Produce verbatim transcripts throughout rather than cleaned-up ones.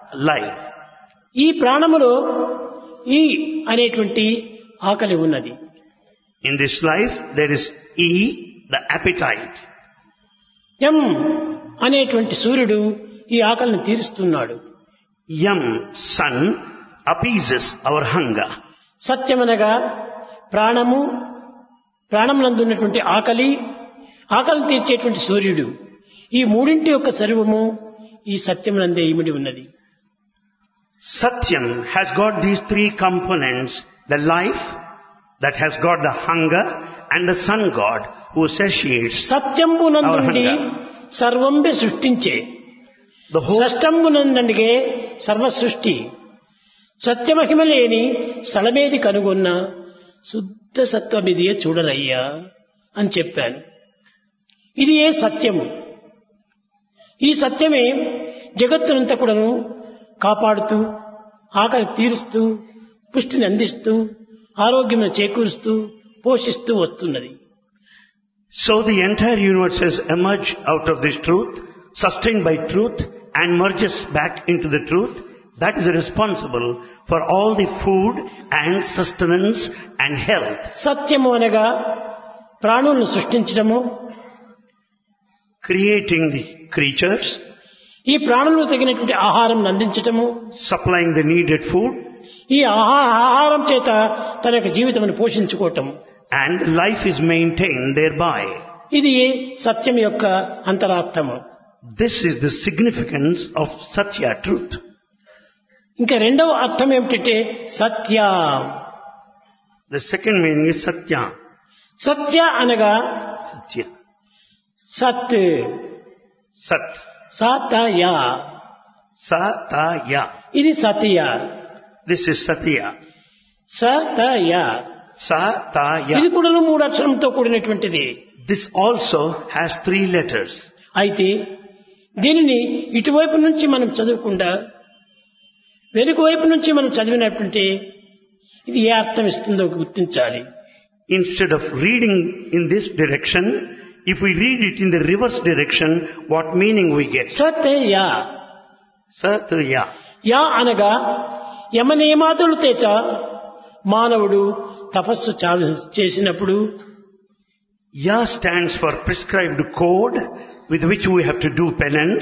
life. ఈ ప్రాణములో ఈ అనేటువంటి ఆకలి ఉన్నది. In this life there is E, the appetite. యం అనేటువంటి సూర్యుడు ఈ ఆకలిని తీరుస్తున్నాడు. Yam, sun, appeases our hunger. సత్యమనగా ప్రాణము, ప్రాణమునందున్నటువంటి ఆకలి, ఆకలిని తీర్చేటువంటి సూర్యుడు, ఈ మూడింటి యొక్క సర్వము ఈ సత్యమునందే ఇమిడి ఉన్నది. Satyam has got these three components, the life that has got the hunger and the sun god who satiates సత్యంబునందుండి our hunger. సర్వంబి సృష్టించే The whole సష్టంబునందండిగే సర్వ సృష్టి సత్యమహిమ లేని స్థలమేది కనుగొన్న శుద్ధ సత్వమిదియే చూడరయ్యా అని చెప్పాను. ఇది ఏ సత్యము. ఈ సత్యమే జగత్తునంతా కూడాను కాపాడుతూ, ఆకలి తీరుస్తూ, పుష్టిని అందిస్తూ, ఆరోగ్యం చేకూరుస్తూ, పోషిస్తూ వస్తున్నది. So the entire universe has emerged out of this truth, sustained by truth, and merges back into the truth. That is responsible for all the food and sustenance and health. సత్యము అనగా ప్రాణులను సృష్టించడము, Creating the creatures, ఈ ప్రాణులకు తగినటువంటి ఆహారం అందించటము, supplying the needed food, ఈ ఆహా- ఆహారం చేత తన యొక్క జీవితమును పోషించుకోవటం. and life is maintained thereby. ఇది సత్యం యొక్క అంతరార్థము. This is the significance of Satya, truth. ఇంకా రెండవ అర్థం ఏమిటంటే సత్య. The second meaning is Satya. సత్య అనగా Satya. సత్, Sat. సతయ, Satya. ఇది సత్య. This is Satya. సతయ, Satya. ఇది కూడా మూడు అక్షరంతో కూడినటువంటిది. This also has three letters. అయితే దీనిని ఇటువైపు నుంచి మనం చదవకుండా వెనుక వైపు నుంచి మనం చదివినట్టుంటే ఇది ఏ అర్థం ఇస్తుందో గుర్తించాలి. Instead of reading in this direction, if we read it in the reverse direction, what meaning we get? సతయ, Satya. Yeah అనగా యమనియమాదులు చేత మానవుడు తపస్సు చా- చేసినప్పుడు Ya stands for prescribed code with which we have to do penance.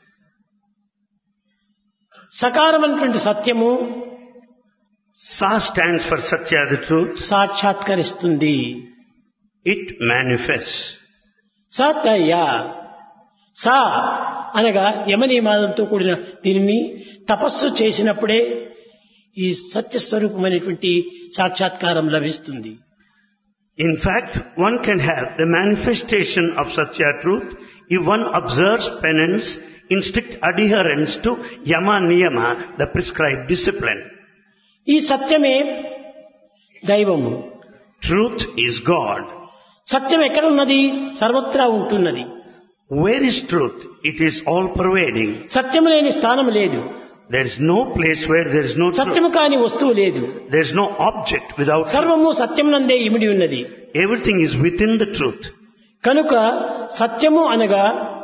సకారమైనటువంటి సత్యము Sa stands for Satya, the truth. సాక్షాత్కరిస్తుంది. It manifests. సతయ, సా అనగా యమనియమాదంతో కూడిన దీనిని తపస్సు చేసినప్పుడే ఈ సత్యస్వరూపమైనటువంటి సాక్షాత్కారం లభిస్తుంది. In fact, one can have the manifestation of Satya truth if one observes penance in strict adherence to Yama Niyama, the prescribed discipline. ఈ సత్యమే దైవము. Truth is God. సత్యం ఎక్కడ ఉన్నది? సర్వత్రా ఉంటున్నది. Where is truth? It is all pervading. సత్యము లేని స్థానం లేదు. There is no place where there is no truth. సత్యము కాని వస్తువు లేదు. There is no object without truth. సర్వము సత్యమునందే ఇమిడి ఉన్నది. Everything is within the truth. కనుక సత్యము అనగా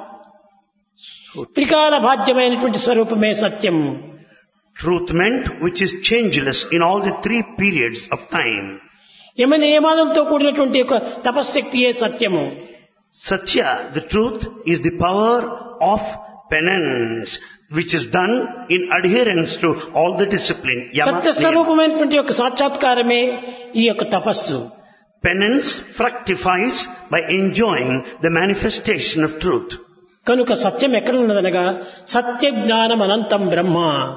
త్రికాల బాధ్యమైనటువంటి స్వరూపమే సత్యం. Truth meant which is changeless in all the three periods of time. యమ నియమాలతో కూడినటువంటి ఒక తపశ్శక్తియే సత్యము. Satya, the truth, is the power of penance, which is done in adherence to all the discipline. Yama, Satya niyama. స్వరూపమైనటువంటి యొక్క సాక్షాత్కారమే ఈ యొక్క తపస్సు. Penance fructifies by enjoying the manifestation of truth. కనుక సత్యం ఎక్కడ ఉన్నదనగా సత్య జ్ఞానం అనంతం బ్రహ్మ.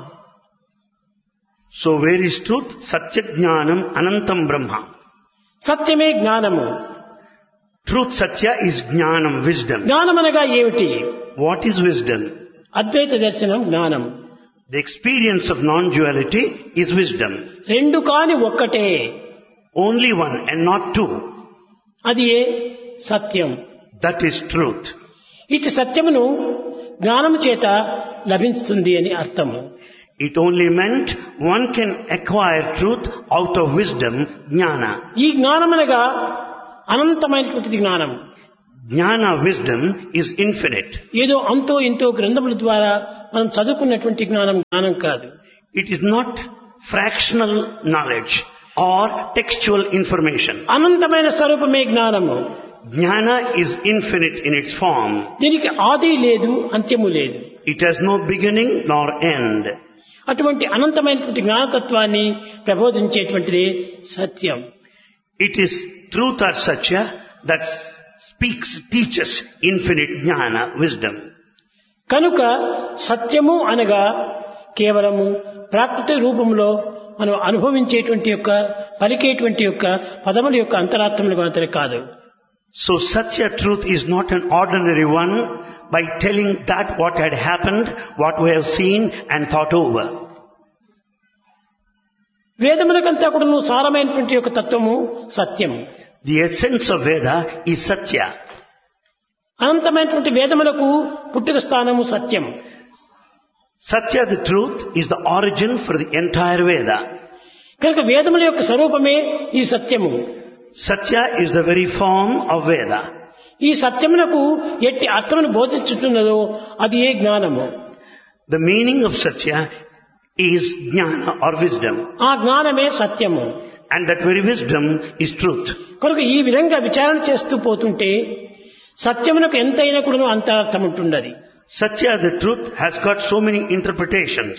So where is truth? Satya Jnanam Anantam Brahma. సత్యమే జ్ఞానము. Truth Satya is Jnanam, wisdom. జ్ఞానం అనగా ఏమిటి? What is wisdom? అద్వైత దర్శనం జ్ఞానం. The experience of non-duality is wisdom. రెండు కాని ఒక్కటే, Only one and not two. అది ఏ సత్యం. That is truth. ఇటు సత్యమును జ్ఞానము చేత లభిస్తుంది అని అర్థము. It only meant one can acquire truth out of wisdom, jnana. ఈ జ్ఞానం అనగా అనంతమైనటువంటిది జ్ఞానం. Jnana, wisdom, is infinite. ఏదో అంతో ఇంతో గ్రంథముల ద్వారా మనం చదువుకున్నటువంటి జ్ఞానం జ్ఞానం కాదు. It is not fractional knowledge or textual information. అనంతమైన స్వరూపమే జ్ఞానము. Jnana is infinite in its form. దీనికి ఆది లేదు, అంత్యము లేదు. It has no beginning nor end. అటువంటి అనంతమైనటువంటి జ్ఞానతత్వాన్ని ప్రబోధించేటువంటిది సత్యం. It is truth or satya that speaks, teaches infinite jnana, wisdom. కనుక సత్యము అనగా కేవలము ప్రాకృతిక రూపంలో మనం అనుభవించేటువంటి యొక్క పలికేటువంటి యొక్క పదముల యొక్క అంతరార్థములు మాత్రమే కాదు. So satya truth is not an ordinary one by telling that what had happened, what we have seen and thought over. వేదములకంతా కూడా సారమైనటువంటి యొక్క తత్వము సత్యము. The essence of Veda is satya. అనంతమైనటువంటి వేదములకు పుట్టుక స్థానము సత్యం. Satya, the truth, is the origin for the entire Veda. కనుక వేదముల యొక్క స్వరూపమే ఈ సత్యము. Satya is the very form of Veda. ఈ సత్యమునకు ఎట్టి అర్థమును బోధించుతున్నదో అది ఏ జ్ఞానము. The meaning of Satya is jnana or wisdom. ఆ జ్ఞానమే సత్యము. And that very wisdom is truth. కనుక ఈ విధంగా విచారణ చేస్తూ పోతుంటే సత్యమునకు ఎంతైనా కూడా అంత అర్థం ఉంటున్నది. Satya, the truth, has got so many interpretations.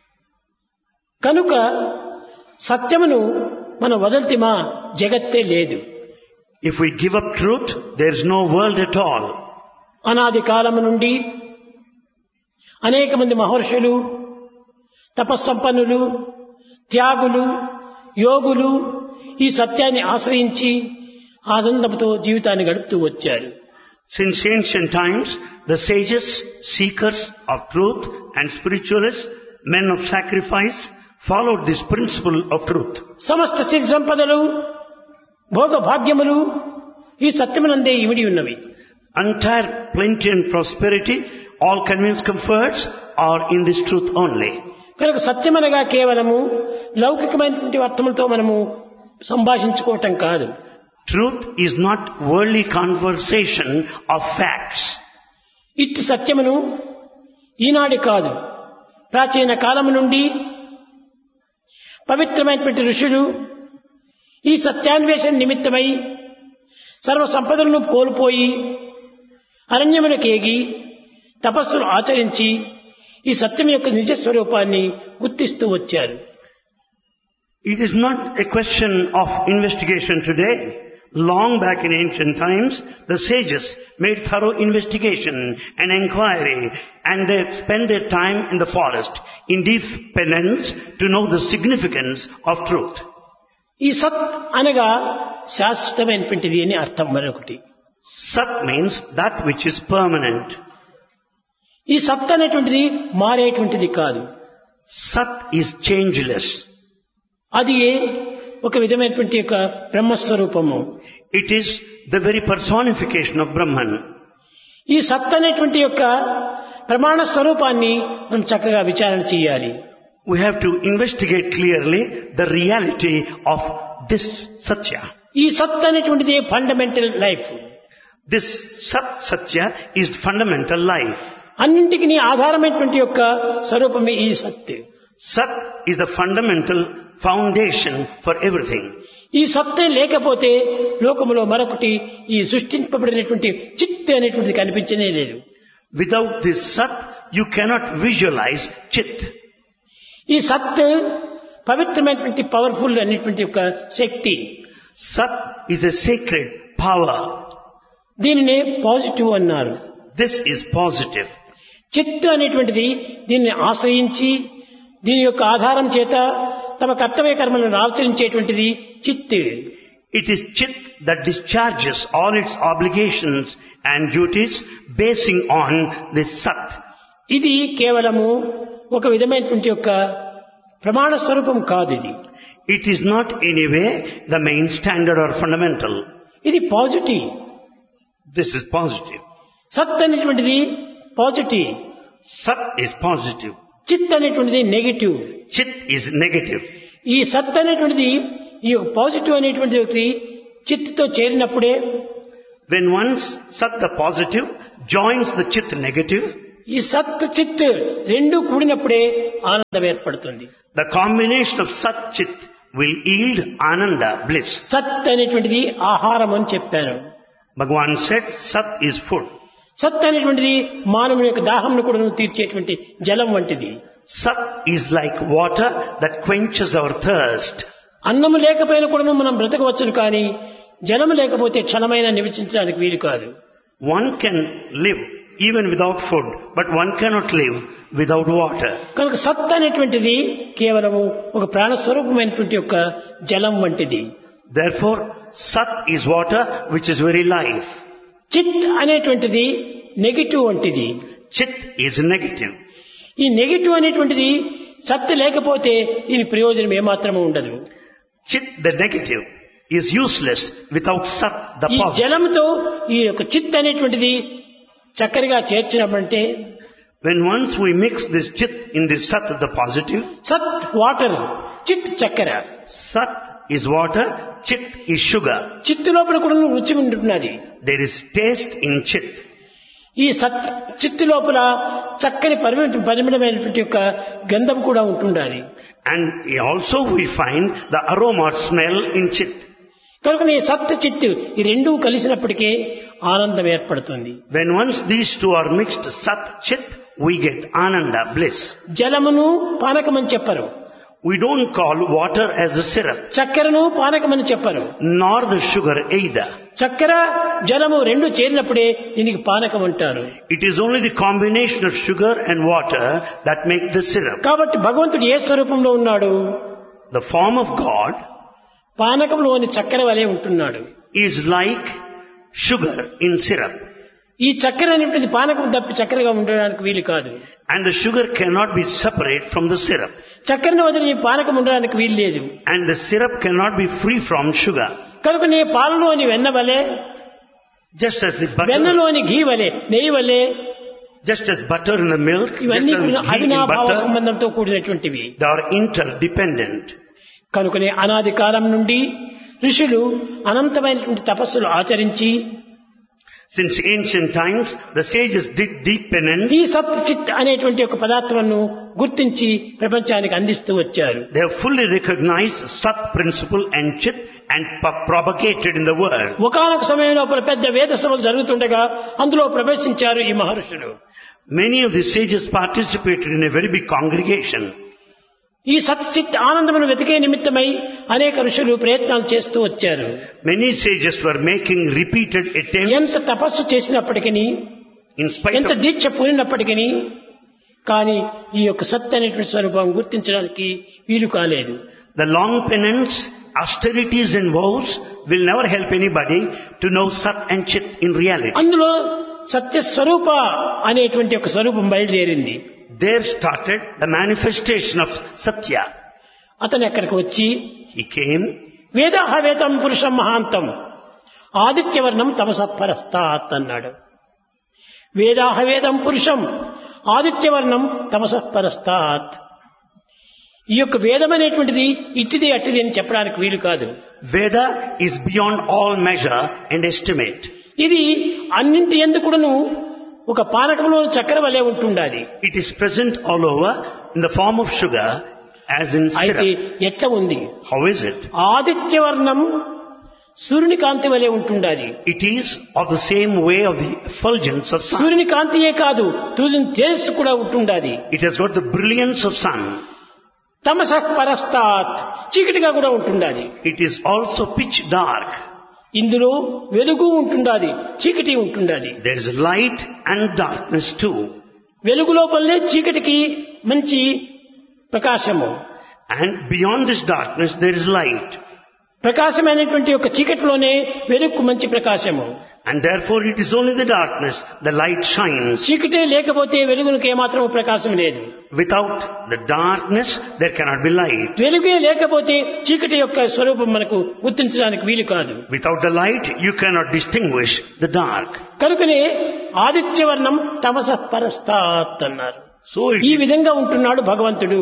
కనుక సత్యమును మనం వదల్తిమా జగత్తే లేదు. If we give up truth, there is no world at all. అనాది కాలము నుండి అనేక మంది మహర్షులు, తపస్సంపన్నులు, త్యాగులు, యోగులు ఈ సత్యాన్ని ఆశ్రయించి ఆనందంతో జీవితాన్ని గడుపుతూ వచ్చారు. Since ancient times, the sages, seekers of truth and spiritualists, men of sacrifice, followed this principle of truth. సమస్త సిద్ధ సంపదలు, భోగ భాగ్యములు ఈ సత్యమునందే ఇమిడి ఉన్నవి. Entire plenty and prosperity, all convenience comforts are in this truth only. కనుక సత్యమనగా కేవలము లౌకికమైనటువంటి అర్థములతో మనము సంభాషించుకోవటం కాదు. Truth is not worldly conversation of facts. ఇట్టి సత్యమును ఈనాడు కాదు, ప్రాచీన కాలము నుండి పవిత్రమైనటువంటి ఋషులు ఈ సత్యాన్వేషణ నిమిత్తమై సర్వ సంపదలను కోల్పోయి అరణ్యములకేగి తపస్సులు ఆచరించి ఈ సత్యం యొక్క నిజ స్వరూపాన్ని గుర్తిస్తూ వచ్చారు. It is not a question of investigation today. Long back in ancient times, the sages made thorough investigation and inquiry, and they spent their time in the forest in deep penance to know the significance of truth. ఈ సత్ అనగా శాశ్వతమైనటువంటిది అని అర్థం. మరొకటి Sat means that which is permanent. ఈ సత్ అనేటువంటిది మారేటువంటిది కాదు. Sat is changeless. అది ఒక విధమైనటువంటి యొక్క బ్రహ్మస్వరూపము. It is the very personification of Brahman. ఈ సత్ అనేటువంటి యొక్క ప్రమాణ స్వరూపాన్ని మనం చక్కగా విచారణ చేయాలి. We have to investigate clearly the reality of this Satya. ఈ సత్ అనేటువంటిది fundamental life. This Sat Satya is fundamental life. అన్నింటికి ఆధారమైనటువంటి యొక్క స్వరూపమే ఈ సత్. Sat is the fundamental foundation for everything. ఈ సత్తే లేకపోతే లోకములో మరొకటి ఈ సృష్టింపబడినటువంటి చిత్ అనేటువంటిది కనిపించనే లేదు. Without this Sat, you cannot visualize Chit. ఈ సత్ పవిత్రమైనటువంటి పవర్ఫుల్ అనేటువంటి యొక్క శక్తి. Sat is a sacred power. దీనినే పాజిటివ్ అన్నారు. This is positive. చిత్ అనేటువంటిది దీన్ని ఆశ్రయించి దీని యొక్క ఆధారం చేత తమ కర్తవ్య కర్మలను ఆచరించేటువంటిది చిత్. It is Chit that discharges all its obligations and duties basing on this Sat. ఇది కేవలము ఒక విధమైనటువంటి యొక్క ప్రమాణ స్వరూపం కాదు. ఇది It is not in a way the main standard or fundamental. ఇది పాజిటివ్. This is positive. సత్ అనేటువంటిది పాజిటివ్. Sat is positive. చిత్ అనేటువంటిది నెగటివ్. Chit is negative. ఈ సత్ అనేటువంటిది ఈ పాజిటివ్ అనేటువంటి చిత్తుతో చేరినప్పుడే When once Sat the positive joins the Chit negative, ఈ సత్ చిత్ రెండు కూడినప్పుడే ఆనందం ఏర్పడుతుంది. the combination of Sat Chit will yield Ananda, bliss. సత్ అనేటువంటిది ఆహారం అని చెప్పాను. Bhagavan said Sat is food. సత్ అనేటువంటిది మానవుని యొక్క దాహంను కూడా తీర్చేటువంటి జలం వంటిది. Sat is like water that quenches our thirst. అన్నము లేకపోయినా కూడా మనం బ్రతకవచ్చును, కానీ జలము లేకపోతే క్షణమైన నివసించడానికి వీలు కాదు. One can live even without food, but one cannot live without water. కనుక సత్ అనేటువంటిది కేవలము ఒక ప్రాణస్వరూపమైనటువంటి యొక్క జలం వంటిది. Therefore, Sat is water which is very life. చిత్ అనేటువంటిది నెగిటివ్ వంటిది. Chit is negative. ఈ నెగిటివ్ అనేటువంటిది సత్ లేకపోతే దీని ప్రయోజనం ఏమాత్రము ఉండదు. Chit, the negative, is useless without Sat, the ఈ positive. జలంతో ఈ యొక్క చిత్ అనేటువంటిది చక్కరగా చేర్చినమంటే, When once we mix this Chit in this Sat, the positive, సత్ వాటర్, చిత్ చక్కెర. Sat is water, Chit is sugar. చిత్తు లోపల కూడా రుచి ఉంటున్నది. There is taste in Chit. ఈ సత్ చిత్తు లోపల చక్కని పరిమిత పరిమితమైనటువంటి యొక్క గంధం కూడా ఉంటుండాలి. And also we find the aroma or smell in Chit. కనుక ఈ సత్ చిత్తు ఈ రెండూ కలిసినప్పటికీ ఆనందం ఏర్పడుతుంది. When once these two are mixed, Sat, Chit, we get Ananda, bliss. జలమును పానకమని చెప్పరు, We don't call water as a syrup, చక్కెరను పానకమని చెప్పరు. nor the sugar either. చక్కెర జలము రెండు చేరినప్పుడే దీనికి పానకం అంటారు. It is only the combination of sugar and water that make the syrup. కాబట్టి భగవంతుడు ఏ స్వరూపంలో ఉన్నాడు? The form of God పానకంలోని చక్కెర వలె ఉంటున్నాడు. is like sugar in syrup. ఈ చక్కెర అనేటువంటి పానకం తప్పి చక్కెరగా ఉండడానికి వీలు కాదు. And the sugar cannot be separate from the syrup. చక్కెరను వదిలి ఈ పానకం ఉండడానికి వీలు లేదు. And the syrup cannot be free from sugar. కనుక నీ పాలలోని వెన్న వలె, Just as the butter, వెన్నలోని ఘీ వలె, నెయ్యి వలె, just as butter in the milk, just ఇవన్నీ as the కూడా ghee in అవినాభావ butter, సంబంధంతో కూడినటువంటివి. they are interdependent. కనుకనే అనాది కాలం నుండి ఋషులు అనంతమైనటువంటి తపస్సులు ఆచరించి Since ancient times, the sages did deep penance. ఈ సత్ చిత్ అనేటువంటి ఒక పదార్థమును గుర్తించి ప్రపంచానికి అందిస్తూ వచ్చారు. They have fully recognized Sat principle and Chit and p- propagated in the world. ఒకానొక సమయంలో పెద్ద వేద సభలు జరుగుతుండగా అందులో ప్రవేశించారు ఈ మహర్షులు. Many of the sages participated in a very big congregation. ఈ సత్ చిత్ ఆనందమును వెతికే నిమిత్తమై అనేక ఋషులు ప్రయత్నాలు చేస్తూ వచ్చారు. Many sages were making repeated attempts ఎంత తపస్సు చేసినప్పటికీ, in spite ఎంత of దీక్ష పూనినప్పటికీ, కానీ ఈ యొక్క సత్ అనేటువంటి స్వరూపం గుర్తించడానికి వీలు కాలేదు. the long penance, austerities and vows will never help anybody to know Sat and Chit in reality. అందులో సత్య స్వరూప అనేటువంటి ఒక స్వరూపం బయలుదేరింది. There started the manifestation of Satya. అతను ఎక్కడికి వచ్చి He came, వేదాహవేతం పురుషం మహాంతం ఆదిత్యవర్ణం తమసపరస్తాత్ అన్నాడు. వేదాహవేదం పురుషం ఆదిత్యవర్ణం తమసపరస్తాత్. ఈ యొక్క వేదం అనేటువంటిది ఇట్టిది అట్టిది అని చెప్పడానికి వీలు కాదు. Veda is beyond all measure and estimate. ఇది అన్నింటి ఎందుకును ఒక పానకంలో చక్కెర వలె ఉంటుండాలి. It is present all over in the form of sugar as in అయితే syrup. ఎట్లా ఉంది? How is it? ఆదిత్యవర్ణం సూర్యుని కాంతి వలె ఉంటుండాలి. It is of the same way of the effulgence of sun. సూర్యుని కాంతియే కాదు, సూర్యుని తేజస్సు కూడా ఉంటుండాలి. It has got the brilliance of sun. తమసః పరస్తాత్ చీకటిగా కూడా ఉంటుండాలి. It is also pitch dark. ఇందులో వెలుగు ఉంటుండాలి, చీకటి ఉంటుండాలి. There is light and darkness too. వెలుగు లోపలనే చీకటికి మంచి ప్రకాశము, And beyond this darkness there is light. ప్రకాశమైనటువంటి ఒక చీకటిలోనే వెలుగుకు మంచి ప్రకాశము. And therefore it is only the darkness, the light shines. చీకటే లేకపోతే వెలుగునికి ఏమాత్రం ప్రకాశం లేదు. Without the darkness there cannot be light. వెలుగే లేకపోతే చీకటి యొక్క స్వరూపం మనకు గుర్తించడానికి వీలు కాదు. Without the light you cannot distinguish the dark. కనుకనే ఆదిత్యవర్ణం తమసః పరస్తాత్ అన్నారు. So ఈ it, విధంగా ఉంటున్నాడు భగవంతుడు.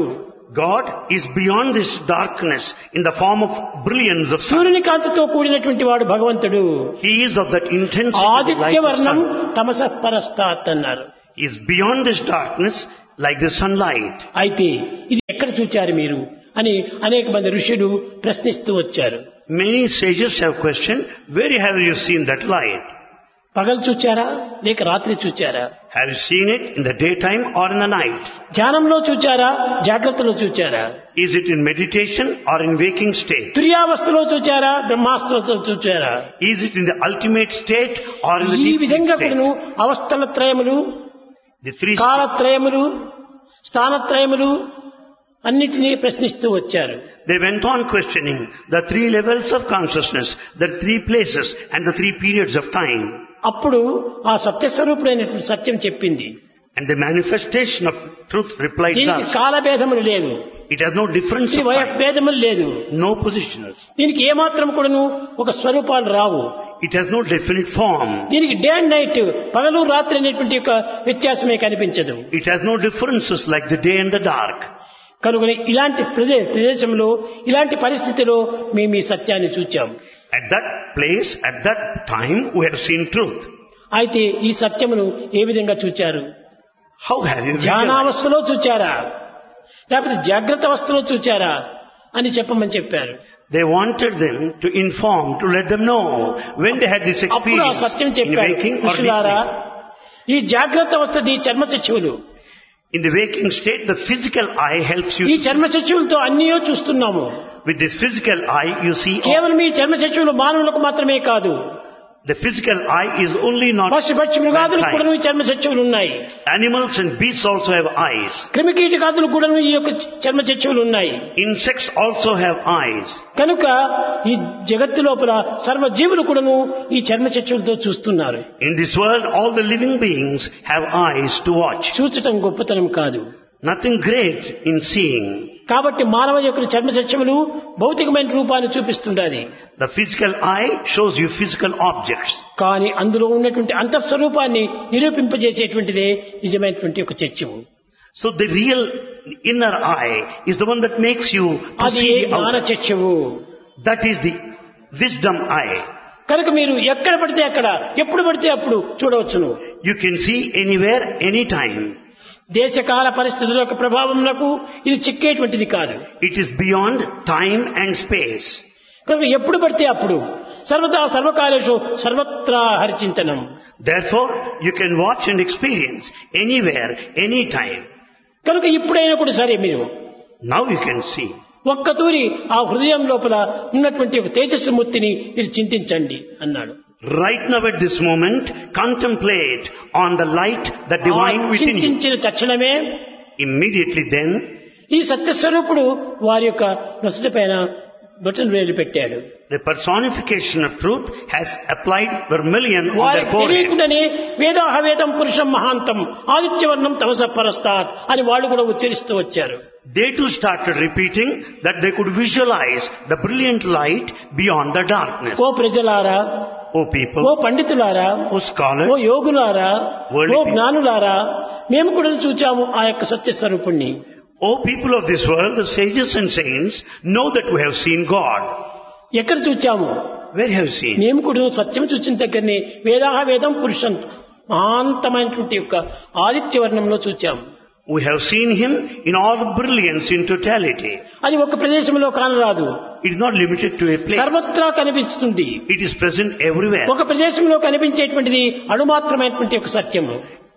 God is beyond this darkness in the form of brilliance of sun. సూర్యుని కాంతితో కూడినటువంటి వాడు భగవంతుడు. He is of that intensity of the light ఆదిత్యవర్ణం of sun. తమసః పరస్తాత్ అన్నారు. He is beyond this darkness like the sunlight. అయితే ఇది ఎక్కడ చూచారు మీరు అని అనేక మంది ఋషులు ప్రశ్నిస్తూ వచ్చారు. Many sages have questioned, where have you seen that light? పగలు చూచారా లేక రాత్రి చూచారా? Have you seen it in the daytime or in the night? ధ్యానంలో చూచారా జాగ్రత్తలో చూచారా? Is it in meditation or in waking state? తుర్యావస్థలో చూచారా బ్రహ్మావస్థలో చూచారా? Is it in the ultimate state or in the ఈ deep sleep విధంగా state? కూడాను అవస్థల త్రయములు, The three కాలత్రయములు, స్థానత్రయములు అన్నిటినీ ప్రశ్నిస్తూ వచ్చారు. They went on questioning the three levels of consciousness, the three places and the three periods of time. అప్పుడు ఆ సత్యస్వరూపుడైనటువంటి సత్యం చెప్పింది, And the manifestation of truth replied దీనికి thus, కాలభేదములు లేవు, it has no difference దీనికి of time, వయభేదములు లేదు, no positions. దీనికి ఏమాత్రం కూడాను ఒక స్వరూపాలు రావు, It has no definite form. దీనికి డే అండ్ నైట్ పగలు రాత్రి అనేటువంటి ఒక వ్యత్యాసమే కనిపించదు. It has no differences like the day and the dark. కనుక ఇలాంటి ప్రదే- ప్రదేశంలో ఇలాంటి పరిస్థితిలో మేము ఈ సత్యాన్ని చూచాం. At that place, at that time, we have seen truth. అయితే ఈ సత్యమును ఏ విధంగా చూచారు? How have you visualized? ధ్యానావస్థలో చూచారా లేకపోతే జాగ్రత్త అవస్థలో చూచారా అని చెప్పమని చెప్పారు. They wanted them to inform, to let them know when they had this అప్పుడు ఆ experience సత్యం in చెప్పారు, waking or deep ఋషులారా sleep. ఈ జాగ్రత్త అవస్థది చర్మచక్షువులు, In the waking state, the physical eye helps you ఈ to see. చర్మచక్షువులతో అన్నీయో చూస్తున్నాము. With this physical eye, you see all. కేవలం ఈ చర్మచక్షువులు మానవులకు మాత్రమే కాదు, The physical eye is only not పశు పక్షి మృగాదులకు కూడా mankind. ఈ చర్మచక్షువులు ఉన్నాయి. Animals and beasts also have eyes. క్రిమికీటకాదులకు కూడా ఈ యొక్క చర్మచక్షువులు ఉన్నాయి. Insects also have eyes. కనుక ఈ జగత్తు లోపల సర్వజీవులు కూడాను ఈ చర్మచక్షువులతో చూస్తున్నారు. In this world, all the living beings have eyes to watch. చూచటం గొప్పతనం కాదు. Nothing great in seeing. కాబట్టి మానవ యొక్క చర్మచక్షములు భౌతికమైన రూపాన్ని చూపిస్తుండాలి. The physical eye shows you physical objects. కానీ అందులో ఉన్నటువంటి అంతఃస్వరూపాన్ని నిరూపింపజేసేటువంటిదే నిజమైనటువంటి ఒక చర్చము. So the real inner eye is the one that makes you to అది see the జ్ఞాన outer. చర్చవు. That is the wisdom eye. కనుక మీరు ఎక్కడ పడితే అక్కడ ఎప్పుడు పడితే అప్పుడు చూడవచ్చును. You can see anywhere, anytime. దేశకాల పరిస్థితుల యొక్క ప్రభావములకు ఇది చిక్కేటువంటిది కాదు. It is beyond time and space. కనుక ఎప్పుడు పడితే అప్పుడు సర్వదా సర్వకాలేషు సర్వత్రా హరిచింతనం. Therefore, you can watch and experience anywhere, anytime. కనుక ఇప్పుడైనా కూడా సరే మీరు Now you can see. ఒక్కతూరి ఆ హృదయం లోపల ఉన్నటువంటి ఒక తేజస్సు మూర్తిని మీరు చింతించండి అన్నాడు. Right now at this moment, contemplate on the light, the divine ఆ within you. చింతించిన తక్షణమే Immediately then, ఈ సత్యస్వరూపుడు వారి యొక్క నొసటి పైన బటన్ వేలు పెట్టాడు. the personification of truth has applied vermilion on their వారికి forehead. తెలియకుండానే వేదాహ వేదం పురుషం మహాంతం ఆదిత్యవర్ణం తమస పరస్తాత్ అని వాళ్ళు కూడా ఉచ్చరిస్తూ వచ్చారు. They too started repeating that they could visualize the brilliant light beyond the darkness. ఓ ప్రజలారా, O people, ఓ పండితులారా, O ఓ scholars, యోగులారా, Worldly ఓ people. జ్ఞానులారా, మేము కూడా చూచాము ఆ యొక్క సత్యస్వరూపుణ్ణి. O people of this world, the sages and saints, know that we have seen God. ఎక్కడ చూచాము? Where have you seen? మేము కూడా సత్యం చూచిన దగ్గరనే వేదాహ వేదం పురుషం మహాంతమైనటువంటి యొక్క ఆదిత్యవర్ణంలో చూచాము. We have seen Him in all the brilliance in totality. అది ఒక ప్రదేశంలో కానరాదు, It is not limited to a place. సర్వత్రా కనిపిస్తుంది. It is present everywhere. ఒక ప్రదేశంలో కనిపించేటువంటిది అణుమాత్రమైనటువంటి ఒక సత్యము.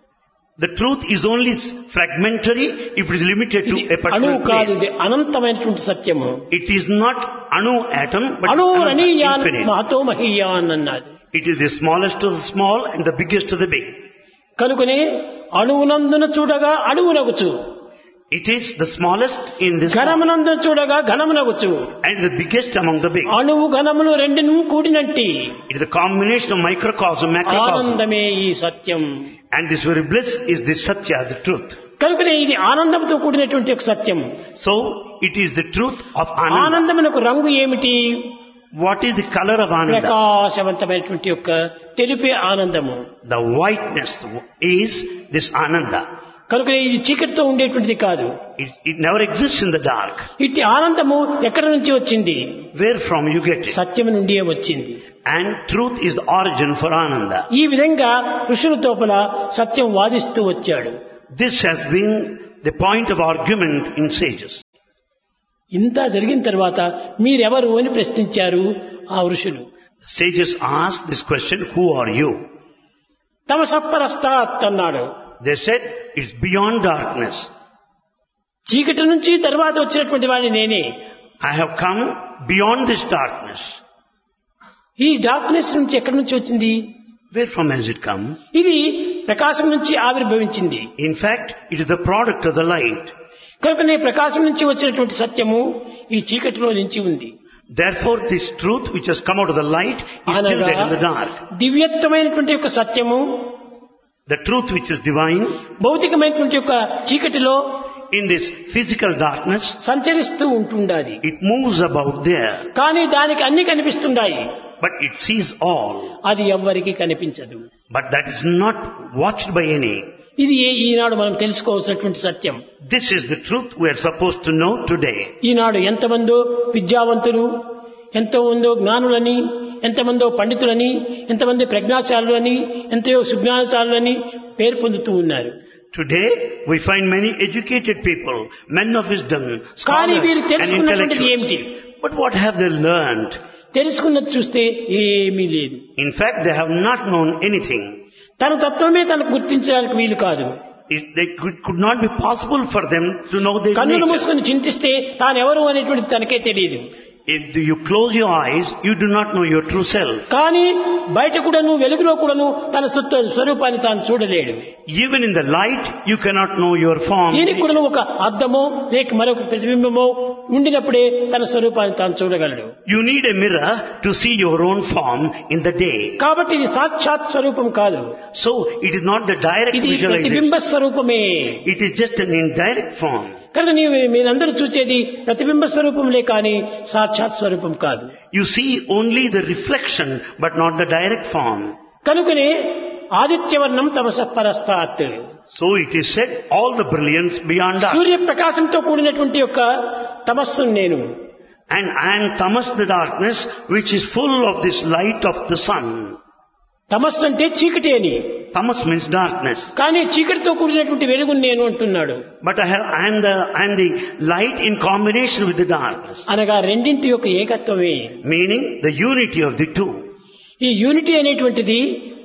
The truth is only fragmentary if it is limited to ఇది a particular అణువు కాదు, place. ఇది అనంతమైనటువంటి సత్యము. It is not anu atom, but అణు it's రణీయాన్ infinite. మహతో మహీయాన్ అన్నది. It is the smallest of the small and the biggest of the big. కనుకనే అణువునందున చూడగా అణువునగుచు, It is the smallest in this small ఘనమునందున చూడగా ఘనమునగుచు. and the biggest among the big. అణువు ఘనములు రెండును కూడినట్టి It is the combination of microcosm, macrocosm. ఆనందమే ఈ సత్యం. And this very bliss is the satya, the truth. కనుకనే ఇది ఆనందంతో కూడినటువంటి ఒక సత్యం. So, it is the truth of Ananda. ఆనందమునకు రంగు ఏమిటి? What is the color of Ananda? ప్రకాశవంతమైనటువంటి యొక్క తెలిపే ఆనందము. The whiteness is this Ananda. కనుక ఇది చీకటితో ఉండేటువంటిది కాదు. It, it never exists in the dark. ఇట్టి ఆనందము ఎక్కడి నుంచి వచ్చింది? Where from you get it? సత్యము నుండియే వచ్చింది. And truth is the origin for Ananda. ఈ విధంగా ఋషుల తోపల సత్యం వాదిస్తూ వచ్చాడు. This has been the point of argument in sages. ఇంత జరిగిన తర్వాత మీరెవరు అని ప్రశ్నించారు ఆ ఋషులు. The sages asked this question, who are you? తమసఃపరస్తాత్ అన్నాడు. They said, it's beyond darkness. చీకటి నుంచి తర్వాత వచ్చినటువంటి వాడిని నేనే. I have come beyond this darkness. ఈ డార్క్నెస్ నుంచి ఎక్కడి నుంచి వచ్చింది? Where from has it come? ఇది ప్రకాశం నుంచి ఆవిర్భవించింది. In fact, it is the product of the light. కనుకనే ప్రకాశం నుంచి వచ్చినటువంటి సత్యము ఈ చీకటిలో నుంచి ఉంది. Therefore, this truth which has come out of the light is still there in the dark. దివ్యత్వమైనటువంటి యొక్క సత్యము, The truth which is divine, భౌతికమైనటువంటి యొక్క చీకటిలో in this physical darkness, సంచరిస్తూ ఉంటుండాది. it moves about there, కానీ దానికి అన్ని కనిపిస్తుండాయి. but it sees all. అది ఎవ్వరికి కనిపించదు. But that is not watched by any. ఇది ఏ- ఈనాడు మనం తెలుసుకోవాల్సినటువంటి సత్యం. This is the truth we are supposed to know today. ఈనాడు ఎంతమందో విద్యావంతులు, ఎంతమందో జ్ఞానులని, ఎంతమందో పండితులని, ఎంతమంది ప్రజ్ఞాశాలులు అని, ఎంతో సుజ్ఞానశాలులు అని పేరు పొందుతూ ఉన్నారు. Today, we find many educated people, men of wisdom, కానీ scholars వీరు and తెలుసుకున్నటువంటిది ఏమిటి? intellectuals. But what have they learned? తెలుసుకున్నది చూస్తే ఏమీ లేదు. In fact, they have not known anything. తన తత్వమే తనకు గుర్తించడానికి వీలు కాదు. It, they could, could not be possible for them to know their కన్నులు nature. మూసుకొని చింతిస్తే తానెవరు అనేటువంటి తనకే తెలియదు. If you close your eyes, you do not know your true self. కానీ బయట కూడాను వెలుగులో కూడాను తన సొత్తు స్వరూపాన్ని తాను చూడలేడు. Even in the light, you cannot know your form. దీనికి కూడాను ఒక అద్దమో లేక మరొక ప్రతిబింబమో ఉండినప్పుడే తన స్వరూపాన్ని తాను చూడగలడు. You need a mirror to see your own form in the day. కాబట్టి ఇది సాక్షాత్ స్వరూపం కాదు. So, it is not the direct ఇది visualization. ప్రతిబింబ స్వరూపమే. It is just an indirect form. కనుక నీవు మీరందరూ చూసేది ప్రతిబింబ స్వరూపంలే కానీ సాక్షాత్ స్వరూపం కాదు. You see only the reflection, but not the direct form. కనుకనే ఆదిత్యవర్ణం తమసఃపరస్తాత్. So it is said, all the brilliance beyond dark. సూర్య ప్రకాశంతో కూడినటువంటి యొక్క తమస్సు నేను. And I am tamas, the darkness, which is full of this light of the sun. తమస్సు అంటే చీకటి అని. Tamas means darkness. కానీ చీకటితో కూడినటువంటి వెలుగు నేను అంటున్నాడు. But I have, I am the, I am the light in combination with the darkness. అనగా రెండింటి యొక్క ఏకత్వమే. Meaning the unity of the two. ఈ యూనిటీ అనేటువంటిది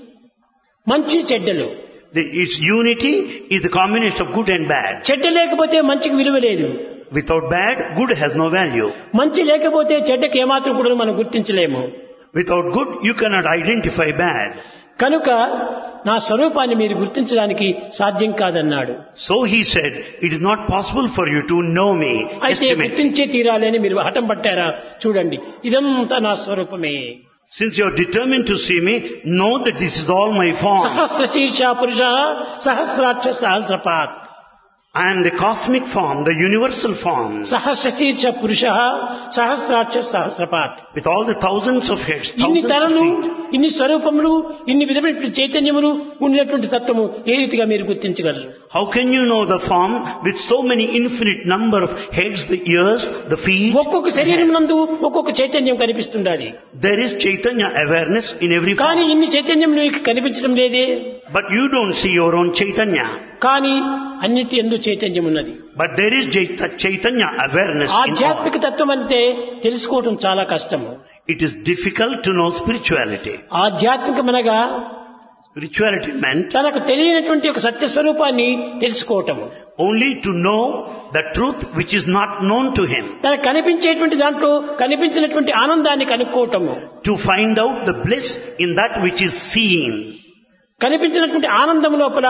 మంచి చెడ్డలు. The, its unity is the combination of good and bad. చెడ్డ లేకపోతే మంచికి విలువ లేదు. Without bad, good has no value. మంచి లేకపోతే చెడ్డకి ఏమాత్రం కూడా మనం గుర్తించలేము. Without good, you cannot identify bad. కనుక నా స్వరూపాన్ని మీరు గుర్తించడానికి సాధ్యం కాదన్నాడు. So he said, it is not possible for you to know me. అయితే Estimate. గుర్తించే తీరాలి అని మీరు హఠం పట్టారా? చూడండి, ఇదంతా నా స్వరూపమే. Since you are determined to see me, know that this is all my form. సహస్ర శీర్ష పురుష సహస్రాక్ష సహస్రపాత్. I am the cosmic form, the universal form, సహస్ర శీర్ష పురుష సహస్రాక్ష సహస్రపాత్. with all the thousands of heads, ఇన్ని thousands of తరలు, feet. ఇన్ని స్వరూపములు, ఇన్ని విధమైన చైతన్యములు ఉన్నటువంటి తత్వము ఏ రీతిగా మీరు గుర్తించగలరు? How can you know the form with so many infinite number of heads, the ears, the feet? ఒక్కొక్క శరీరం నందు ఒక్కొక్క చైతన్యం కనిపిస్తుండాలి. There is Chaitanya awareness in every కానీ form. ఇన్ని చైతన్యం నీకు కనిపించడం లేదే. But you don't see your own Chaitanya. కానీ అన్నిటి ఎందు చైతన్యం ఉన్నది. But there is Chaita- Chaitanya awareness in all. ఆధ్యాత్మిక తత్వం అంటే తెలుసుకోవటం చాలా కష్టము. It is difficult to know spirituality. ఆధ్యాత్మికమనగా Spirituality meant తనకు తెలియనటువంటి ఒక సత్య స్వరూపాన్ని తెలుసుకోవటము. only to know the truth which is not known to him. తనకు కనిపించేటువంటి దాంట్లో కనిపించినటువంటి ఆనందాన్ని కనుక్కోవటము. To find out the bliss in that which is seen. కనిపించినటువంటి ఆనందం లోపల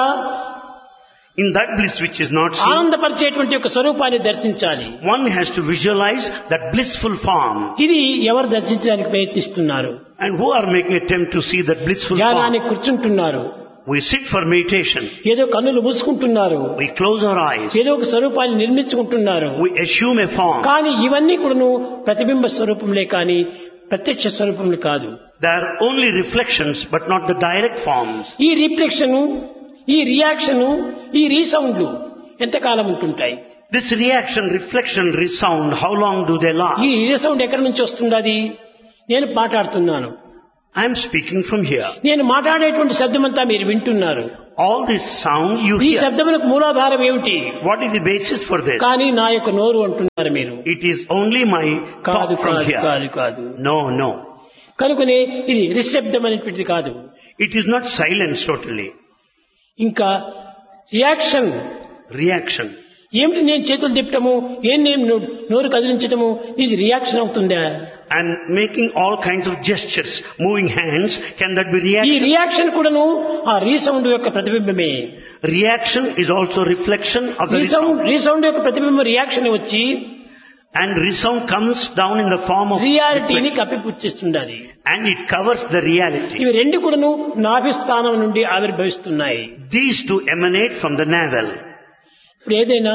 In that bliss which is not seen, ఆనందపరిచేటువంటి ఒక స్వరూపాన్ని దర్శించాలి. one has to visualize that blissful form. ఇది ఎవరు దర్శించడానికి ప్రయత్నిస్తున్నారు? And who are making attempt to see that blissful ధ్యానానికి form? కూర్చుంటున్నారు. We sit for meditation. ఏదో కన్నులు మూసుకుంటున్నారు. We close our eyes. ఏదో ఒక స్వరూపాన్ని నిర్మించుకుంటున్నారు. We assume a form. కానీ ఇవన్నీ కూడాను ప్రతిబింబ స్వరూపంలే కానీ ప్రత్యక్ష స్వరూపములు కాదు. They are only reflections but not the direct forms. ఈ రిఫ్లెక్షన్, ఈ రియాక్షన్ ఈ రీసౌండ్లు ఎంతకాలం ఉంటుంటాయి? This reaction, reflection, resound, how long do they last? ఈ రీసౌండ్ ఎక్కడి నుంచి వస్తుందది? నేను మాట్లాడుతున్నాను, I am speaking from here. నేను మాట్లాడేటువంటి శబ్దమంతా మీరు వింటున్నారు. All this sound you ఈ hear. శబ్దములకు మూలాధారం ఏమిటి? What is the basis for this? కానీ నా యొక్క నోరు అంటున్నారు మీరు. It is only my కాదు talk from కాదు here. కాదు కాదు No, no. కనుకనే ఇది నిశ్శబ్దం అనేటువంటిది కాదు. It is not silence totally. ఇంకా రియాక్షన్ Reaction. ఏమిటి? నేను చేతులు తిప్పటము, ఏం నేను నో- నోరు కదిలించటము, ఇది రియాక్షన్ అవుతుందా? And making all kinds of gestures, moving hands, can that be ఈ reaction? రియాక్షన్ కూడాను ఆ రీసౌండ్ యొక్క ప్రతిబింబమే. Reaction is also reflection of the resound resound. Resound యొక్క ప్రతిబింబం రియాక్షన్ వచ్చి And resound comes down in the form of రియాలిటీని reflection. కప్పిపుచ్చేస్తున్నది. And it covers the reality. ఇవి రెండు కూడాను నాభిస్థానం నుండి ఆవిర్భవిస్తున్నాయి. These two emanate from the navel. ఇప్పుడు ఏదైనా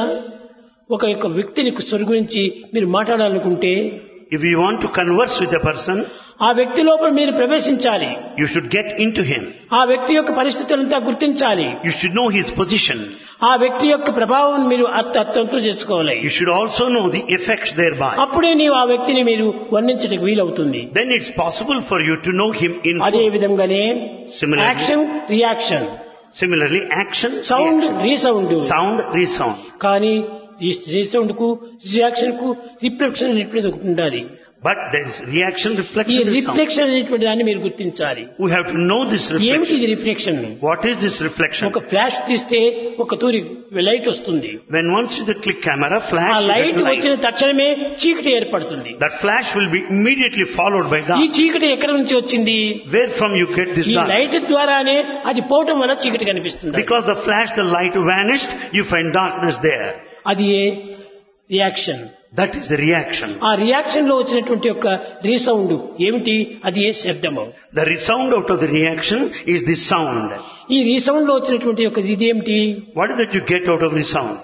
ఒక యొక్క వ్యక్తిని స్వర్ గురించి మీరు మాట్లాడాలనుకుంటే If you want to converse with a person, ఆ వ్యక్తి లోపల మీరు ప్రవేశించాలి. you should get into him. ఆ వ్యక్తి యొక్క పరిస్థితులంతా గుర్తించాలి. You should know his position. ఆ వ్యక్తి యొక్క ప్రభావం మీరు అర్థ అర్థంతో చేసుకోవాలి. You should also know the effects thereby. అప్పుడే నీవు ఆ వ్యక్తిని మీరు వర్ణించడానికి వీలవుతుంది. Then it's possible for you to know him in అదే full. విధంగానే Similarly- action reaction, Similarly, action, sound reaction. Resound. Sound, resound. కానీ ఈ రీసౌండ్ కు రియాక్షన్ కు రిఫ్లెక్షన్ అనేటువంటిది ఒకటి ఉండాలి. But there is reaction, ఈ reflection, resound. రిఫ్లెక్షన్ అనేటువంటి దాన్ని మీరు గుర్తించాలి. We have to know this ఏమిటి reflection. ఇది reflection? What is this reflection? ఒక ఫ్లాష్ తీస్తే ఒక తూరి లైట్ వస్తుంది. When once you click camera, ఆ flash, you light get light. వచ్చిన తక్షణమే చీకటి ఏర్పడుతుంది. That flash will be immediately followed by ఈ dark. చీకటి ఎక్కడి నుంచి వచ్చింది? Where from you get this ఈ dark? లైట్ ద్వారానే అది పోవటం వల్ల చీకటి కనిపిస్తుంది. Because the flash, the light vanished, you find darkness there. అది ఏ reaction. That is the reaction. ఆ రియాక్షన్ లో వచ్చినటువంటి యొక్క రీసౌండ్ ఏమిటి? అది ఏ శబ్దము. The resound out of the reaction is the sound. ఈ రీసౌండ్ లో వచ్చినటువంటి యొక్క ఇది ఏమిటి? What is that you get out of resound?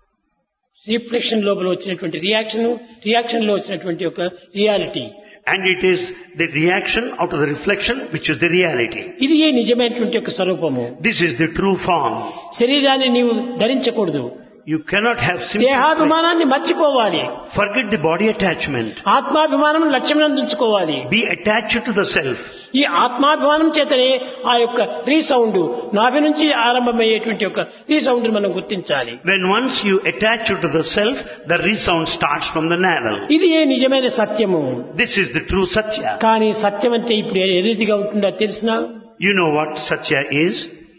Reflection లోపల వచ్చినటువంటి రియాక్షన్, రియాక్షన్ లో వచ్చినటువంటి యొక్క reality. And it is the reaction out of the reflection which is the reality. ఇది ఏ నిజమైనటువంటి యొక్క స్వరూపము. This is the true form. శరీరాన్ని నీవు ధరించకూడదు. You cannot have simple. దేహాభిమానాన్ని మర్చిపోవాలి. Forget the body attachment. ఆత్మాభిమానం లక్ష్యం అందించుకోవాలి. Be attached to the self. ఈ ఆత్మాభిమానం చేతనే ఆ యొక్క రీసౌండ్ నాభి నుంచి ఆరంభమయ్యేటువంటి యొక్క రీసౌండ్ మనం గుర్తించాలి. When once you attach to the self, the resound starts from the navel. ఇది ఏ నిజమైన సత్యము. This is the true Satya. కానీ సత్యం అంటే ఇప్పుడు ఏ రీతిగా ఉంటుందో తెలిసినా You know what Satya is?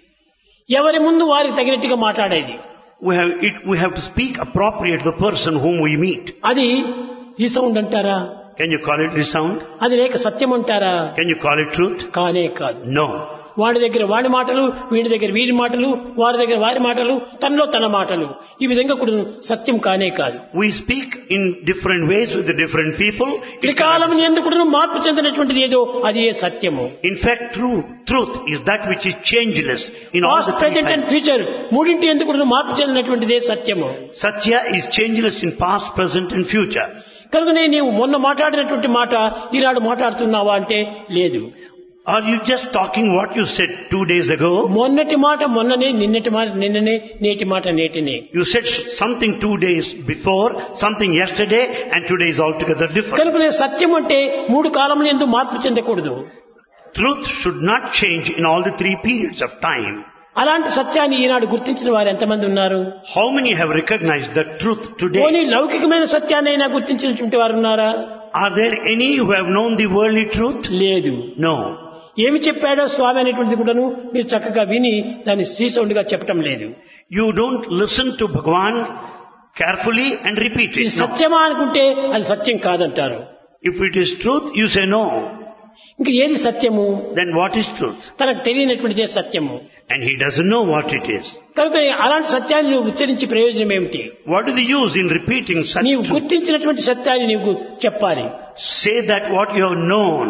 ఎవరి ముందు వారికి తగినట్టుగా మాట్లాడేది. We have, it, we have to speak appropriate to the person whom we meet. అది రీసౌండ్ అంటారా? Can you call it resound? అది లేక సత్యం అంటారా? Can you call it truth? కానే కాదు. No. వాడి దగ్గర వాడి మాటలు, వీడి దగ్గర వీడి మాటలు, వారి దగ్గర వారి మాటలు, తనలో తన మాటలు, ఈ విధంగా కూడా సత్యం కానే కాదు. We speak in different ways with the different people. త్రికాలం ఎందుకు మార్పు చెందినటువంటిది ఏదో అది ఏ సత్యము. In fact, true truth is that which is changeless in all past, the three present and times. Future మూడింటి ఎందుకు మార్పు చెందినటువంటిదే సత్యము. Satya is changeless in past, present and future. కనుకనే నీవు మొన్న మాట్లాడినటువంటి మాట ఈనాడు మాట్లాడుతున్నావా అంటే లేదు. Are you just talking what you said two days ago? మొన్నటి మాట మొన్ననే, నిన్నటి మాట నిన్ననే, నేటి మాట నేటినే. You said something two days before, something yesterday, and today is altogether different. కనుకనే సత్యం అంటే మూడు కాలముల యందు మార్పు చెందకూడదు. Truth should not change in all the three periods of time. అలాంటి సత్యాన్ని ఈనాడు గుర్తించిన వారు ఎంతమంది ఉన్నారు? How many have recognized the truth పోనీ today? లౌకికమైన సత్యాన్ని అయినా గుర్తించినటువంటి వారు ఉన్నారా? Are there any who have known the worldly truth? లేదు. No. ఏమి చెప్పాడో స్వామి అనేటువంటిది కూడాను మీరు చక్కగా విని దాన్ని శ్రీసౌండ్ గా చెప్పడం లేదు. You don't listen to Bhagavan carefully and repeat ఇది it. No. సత్యమా అనుకుంటే అది సత్యం కాదంటారు. If it is truth, you say no. ఇంకా ఏది సత్యము? Then what is truth? తనకు తెలియనటువంటిదే సత్యము. And he doesn't know what it is. కనుక అలాంటి సత్యాన్ని నువ్వు ఉచ్చరించి ప్రయోజనం ఏమిటి? What is the use in repeating such నీవు truth? గుర్తించినటువంటి సత్యాన్ని నీవు చెప్పాలి. Say that what you have known,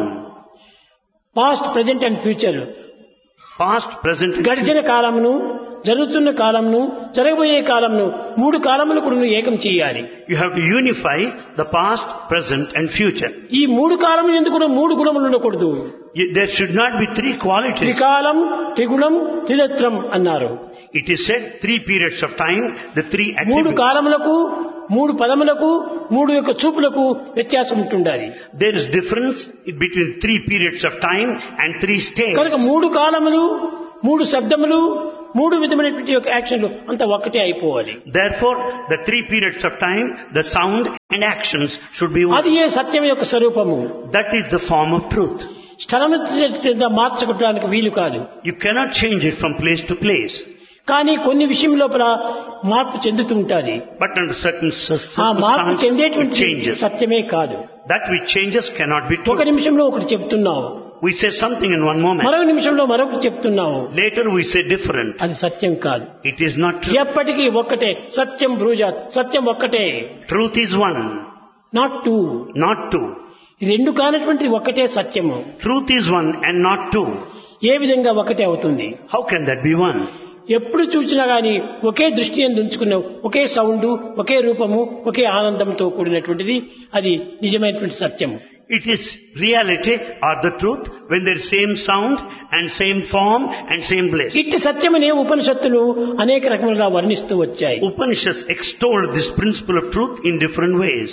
past, present and future, past, present, and గడిచిన కాలమును, జరుగుతున్న కాలమును, జరగబోయే కాలమును, మూడు కాలములు కూడా నువ్వు ఏకం చేయాలి. you have to unify the past, present and future. ఈ మూడు కాలములు ఎందుకు కూడా మూడు గుణములు ఉండకూడదు. You- There should not be three qualities. త్రికాలం, త్రిగుణం, త్రినేత్రం అన్నారు. It is said three periods of time, the three మూడు attributes. కాలములకు మూడు పదములకు మూడు యొక్క చూపులకు వ్యత్యాసం ఉంటుండాలి. There is difference between three periods of time and three states. కనుక మూడు కాలములు మూడు శబ్దములు మూడు విధమైనటువంటి యొక్క యాక్షన్లు అంత ఒక్కటే అయిపోవాలి. Therefore, the three periods of time, the sound and actions should be అది one. ఏ సత్యం యొక్క స్వరూపము. That is the form of truth. స్థలం మార్చుకోవడానికి వీలు కాదు. You cannot change it from place to place. కానీ కొన్ని విషయం లోపల మార్పు చెందుతూ ఉంటుంది. But under certain ఆ మార్పు circumstances, it చెందేటువంటి changes. సత్యమే కాదు. That which changes cannot be ఒక true. నిమిషంలో ఒకటి చెప్తున్నావు, We say something in one moment. మరొక నిమిషంలో మరొకటి చెప్తున్నావు, Later we say different. అది సత్యం కాదు. It is not true. ఎప్పటికీ ఒక్కటే సత్యం బ్రూజాత్, సత్యం ఒక్కటే, Truth is one, not two. not two. రెండు కానటువంటి ఒక్కటే సత్యము. Truth is one and not two. ఏ విధంగా ఒకటే అవుతుంది? How can that be one? ఎప్పుడు చూసినా గాని ఒకే దృష్టి ఎందు ఉంచుకున్నావు, ఒకే సౌండ్, ఒకే రూపము, ఒకే ఆనందంతో కూడినటువంటిది అది నిజమైనటువంటి సత్యము. It is reality or the truth when there is same sound and same form and same bliss. ఇట్టి సత్యమనే ఉపనిషత్తులు అనేక రకములుగా వర్ణిస్తూ వచ్చాయి. Upanishads extolled this principle of truth in different ways.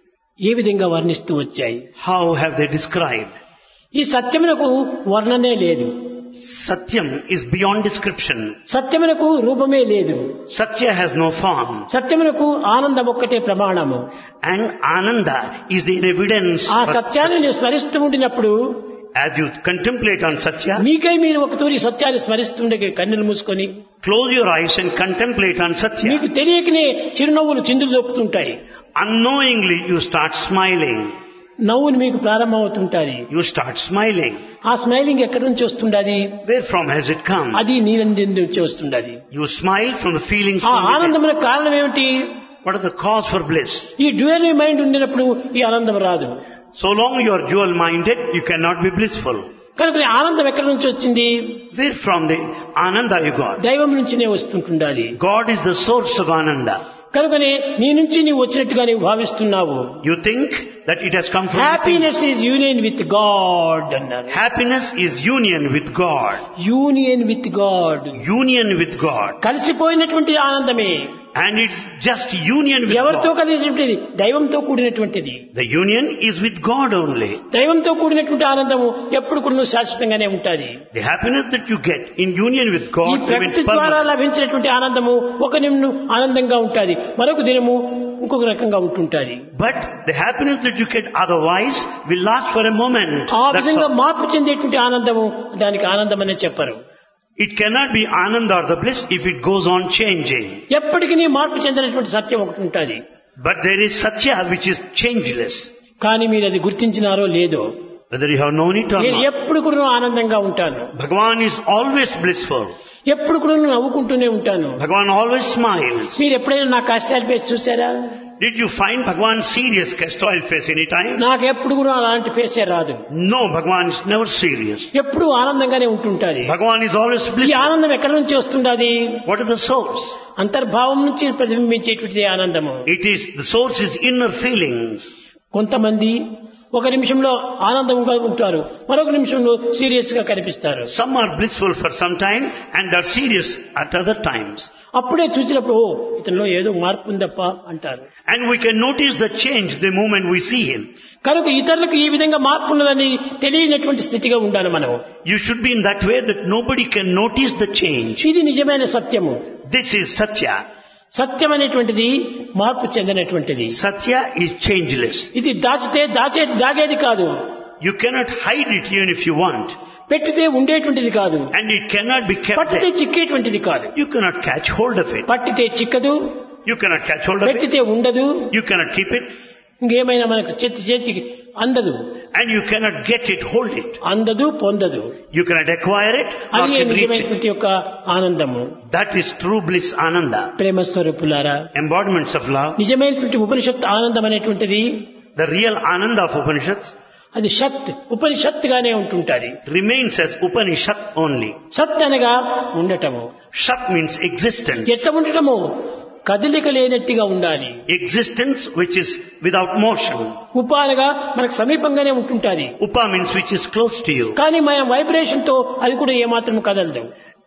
ఏ విధంగా వర్ణిస్తూ వచ్చాయి? How have they described? ఈ సత్యమునకు వర్ణనే లేదు. Satyam is beyond description. సత్యమునకు రూపమే లేదు. Satya has no form. సత్యమునకు ఆనందం ఒక్కటే ప్రమాణము. And Ananda is the evidence. ఆ for సత్యాన్ని Satya. నేను స్మరిస్తూ ఉండినప్పుడు As you contemplate on Satya, మీకై మీరు ఒక తూరి సత్యాన్ని స్మరిస్తుండే కన్నులు మూసుకొని close your eyes and contemplate on Satya. మీకు తెలియకనే చిరునవ్వులు చిందులు దొక్కుతుంటాయి. Unknowingly you start smiling. నవ్వులు మీకు ప్రారంభమవుతుంటాయి. You start smiling. ఆ స్మైలింగ్ ఎక్కడి నుంచి వస్తుండది? Where from has it come? అది నీరంజన్ నుంచి వస్తుండది. You smile from the feelings ఆ from within. ఆనందమునకు కారణం ఏమిటి? What is the cause for bliss? ఈ డ్యూయల్ మైండ్ ఉండినప్పుడు ఈ ఆనందం రాదు. So long you are dual minded, you cannot be blissful. కనుక ఈ ఆనందం ఎక్కడి నుంచి వచ్చింది? Where from the Ananda you got? దైవం నుంచినే వస్తుంటుండాలి. God is the source of Ananda. కనుకనే నీ నుంచి నీవు వచ్చినట్టుగా నీవు భావిస్తున్నావు. You think that it has come from within. Happiness is union with God అన్నారు. Happiness is union with God. Union with God, Union with God. కలిసిపోయినటువంటి ఆనందమే. And it's just union with ఎవరితో God. కలిసినటువంటిది? దైవంతో కూడినటువంటిది. The union is with God only. దైవంతో కూడినటువంటి ఆనందము ఎప్పుడు కూడా శాశ్వతంగానే ఉంటుంది. The happiness that you get in union with ఈ God remains ప్రకృతి ద్వారా permanent. లభించినటువంటి ఆనందము ఒక నిమిషం ఆనందంగా ఉంటుంది, మరొక దినము ఇంకొక రకంగా ఉంటుంటుంది. But the happiness that you get otherwise will last for a moment. ఆ That's విధంగా all. మార్పు చెందేటువంటి ఆనందము దానికి ఆనందం అనే చెప్పరు. It cannot be Ananda or the bliss if it goes on changing. ఎప్పటికీ మార్పు చెందినటువంటి సత్యం ఒకటి ఉంటుంది. But there is Satya which is changeless. కానీ మీరు అది గుర్తించినారో లేదో, Whether you have known it or నేను not. ఎప్పుడు కూడా ఆనందంగా ఉంటాను, Bhagavan is always blissful. ఎప్పుడు కూడా నవ్వుకుంటూనే ఉంటాను. Bhagavan always smiles. మీరు ఎప్పుడైనా నా కష్టాలు ఫేస్ చూసారా? Did you find Bhagavan serious castor face any time? నాకు ఎప్పుడు కూడా అలాంటి ఫేసే రాదు. No, Bhagavan is never serious. ఎప్పుడు ఆనందంగానే ఉంటుంటాది. Bhagavan is always ఈ blissful. ఆనందం ఎక్కడి నుంచి వస్తుండాది? What is the source? అంతర్భావం నుంచి ప్రతిబింబించేటువంటిది ఆనందము. It is, the source is inner feelings. కొంతమంది ఒక నిమిషంలో ఆనందంగా ఉంటారు, మరొక నిమిషంలో సీరియస్ గా కనిపిస్తారు. Some are blissful for some time and are serious at other times. అప్పుడే చూసినప్పుడు ఓ ఇతనిలో ఏదో మార్పు ఉందప్ప అంటారు. And we can notice the change the moment we see him. కనుక ఇతరులకు ఈ విధంగా మార్పు ఉన్నదని తెలియనటువంటి స్థితిగా ఉండాలి మనం. You should be in that way that nobody can notice the change. ఇది నిజమైన సత్యము. This is Satya. సత్యం అనేటువంటిది మార్పు చెందినటువంటిది. Satya is changeless. ఇది దాచితే దాచే దాగేది కాదు, You cannot hide it even if you want. పెట్టితే ఉండేటువంటిది కాదు, And it cannot be kept పట్టితే there. చిక్కేటువంటిది కాదు. You cannot catch hold of it. పట్టితే చిక్కదు, You cannot catch hold of it. పెట్టితే ఉండదు, You cannot keep it. ఇంకేమైనా మనకు చేతి చేతికి అందదు. And you cannot get it, hold it. అందదు, పొందదు. You cannot acquire it or అది can reach it. నిజమైనటువంటి యొక్క ఆనందము. That is true bliss, Ananda. ప్రేమ స్వరూపులారా, Embodiments of love. నిజమైనటువంటి ఉపనిషత్ ఆనందం అనేటువంటిది The real Ananda of Upanishads అది sheath ఉపనిషత్తుగానే ఉంటుంటది. remains as Upanishad only. సత్ అనగా ఉండటము. Shat means existence. ఎట్లా ఉండటము? కదలిక లేనట్టుగా ఉండాలి. Existence which is without motion. ఉప అనగా మనకు సమీపంగానే ఉంటుంటాది. Upa means which is close to you. కానీ మన వైబ్రేషన్ తో అది కూడా ఏమాత్రం కదలదు.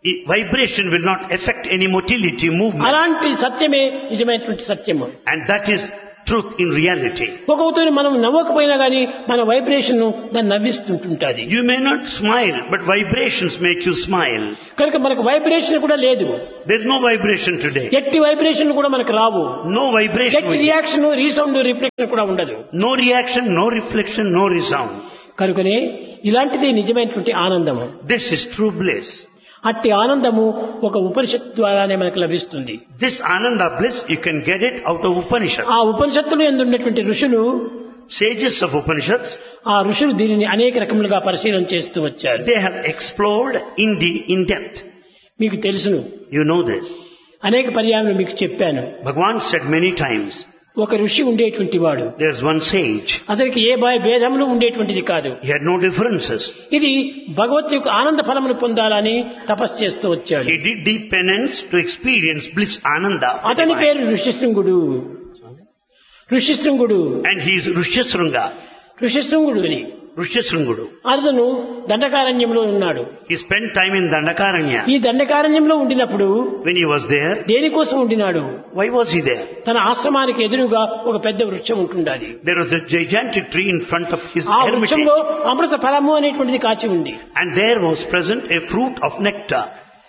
I- Vibration will not affect any motility, movement. అలాంటి సత్యమే నిజమైనటువంటి సత్యము. And that is truth in reality. ఒక్కొక్కతో మనం నవ్వకపోయినా గానీ మన వైబ్రేషన్ దాన్ని నవ్విస్తుంటుంటది. You may not smile, but vibrations make you smile. కనుక మనకు వైబ్రేషన్ కూడా లేదు. There's no vibration today. ఎట్టి వైబ్రేషన్ కూడా మనకు రావు. No vibration. ఎట్టి రియాక్షన్, రీసౌండ్, రిఫ్లెక్షన్ కూడా ఉండదు. No reaction, no reflection, no resound. కనుకనే ఇలాంటిది నిజమైనటువంటి ఆనందము. This is true bliss. అట్టి ఆనందము ఒక ఉపనిషత్తు ద్వారానే మనకు లభిస్తుంది. This Ananda bliss, you can get it out of Upanishads. ఆ ఉపనిషత్తులు యందు ఉన్నటువంటి ఋషులు, Sages of Upanishads, ఆ ఋషులు దీనిని అనేక రకములుగా పరిశీలన చేస్తూ వచ్చారు. they have explored in, de- in depth. మీకు తెలుసును, You know this. అనేక పర్యాయములు మీకు చెప్పాను. Bhagavan said many times, ఒక ఋషి ఉండేటువంటి వాడు, there's one sage. అతనికి ఏ భయ భేదములు ఉండేటువంటిది కాదు. He had no differences. ఇది భగవత్ యొక్క ఆనంద ఫలమును పొందాలని తపస్సు చేస్తూ వచ్చాడు. He did deep penance to experience bliss Ananda. అతని పేరు ఋషిశృంగుడు. ఋషిశృంగుడు And he is Rishyasringa. ఋషిశృంగుడు అని Rishyasringudu. అతను దండకారణ్యంలో ఉన్నాడు. He spent time in Dandakaranya. ఈ దండకారణ్యంలో ఉండినప్పుడు When he was there, దేనికోసం ఉండినాడు? why was he there? తన ఆశ్రమానికి ఎదురుగా ఒక పెద్ద వృక్షం ఉంటుండాలి. There was a gigantic tree in front of his ఆ hermitage. వృక్షంలో అమృత ఫలము అనేటువంటిది కాచి ఉంది. And there was present a fruit of nectar.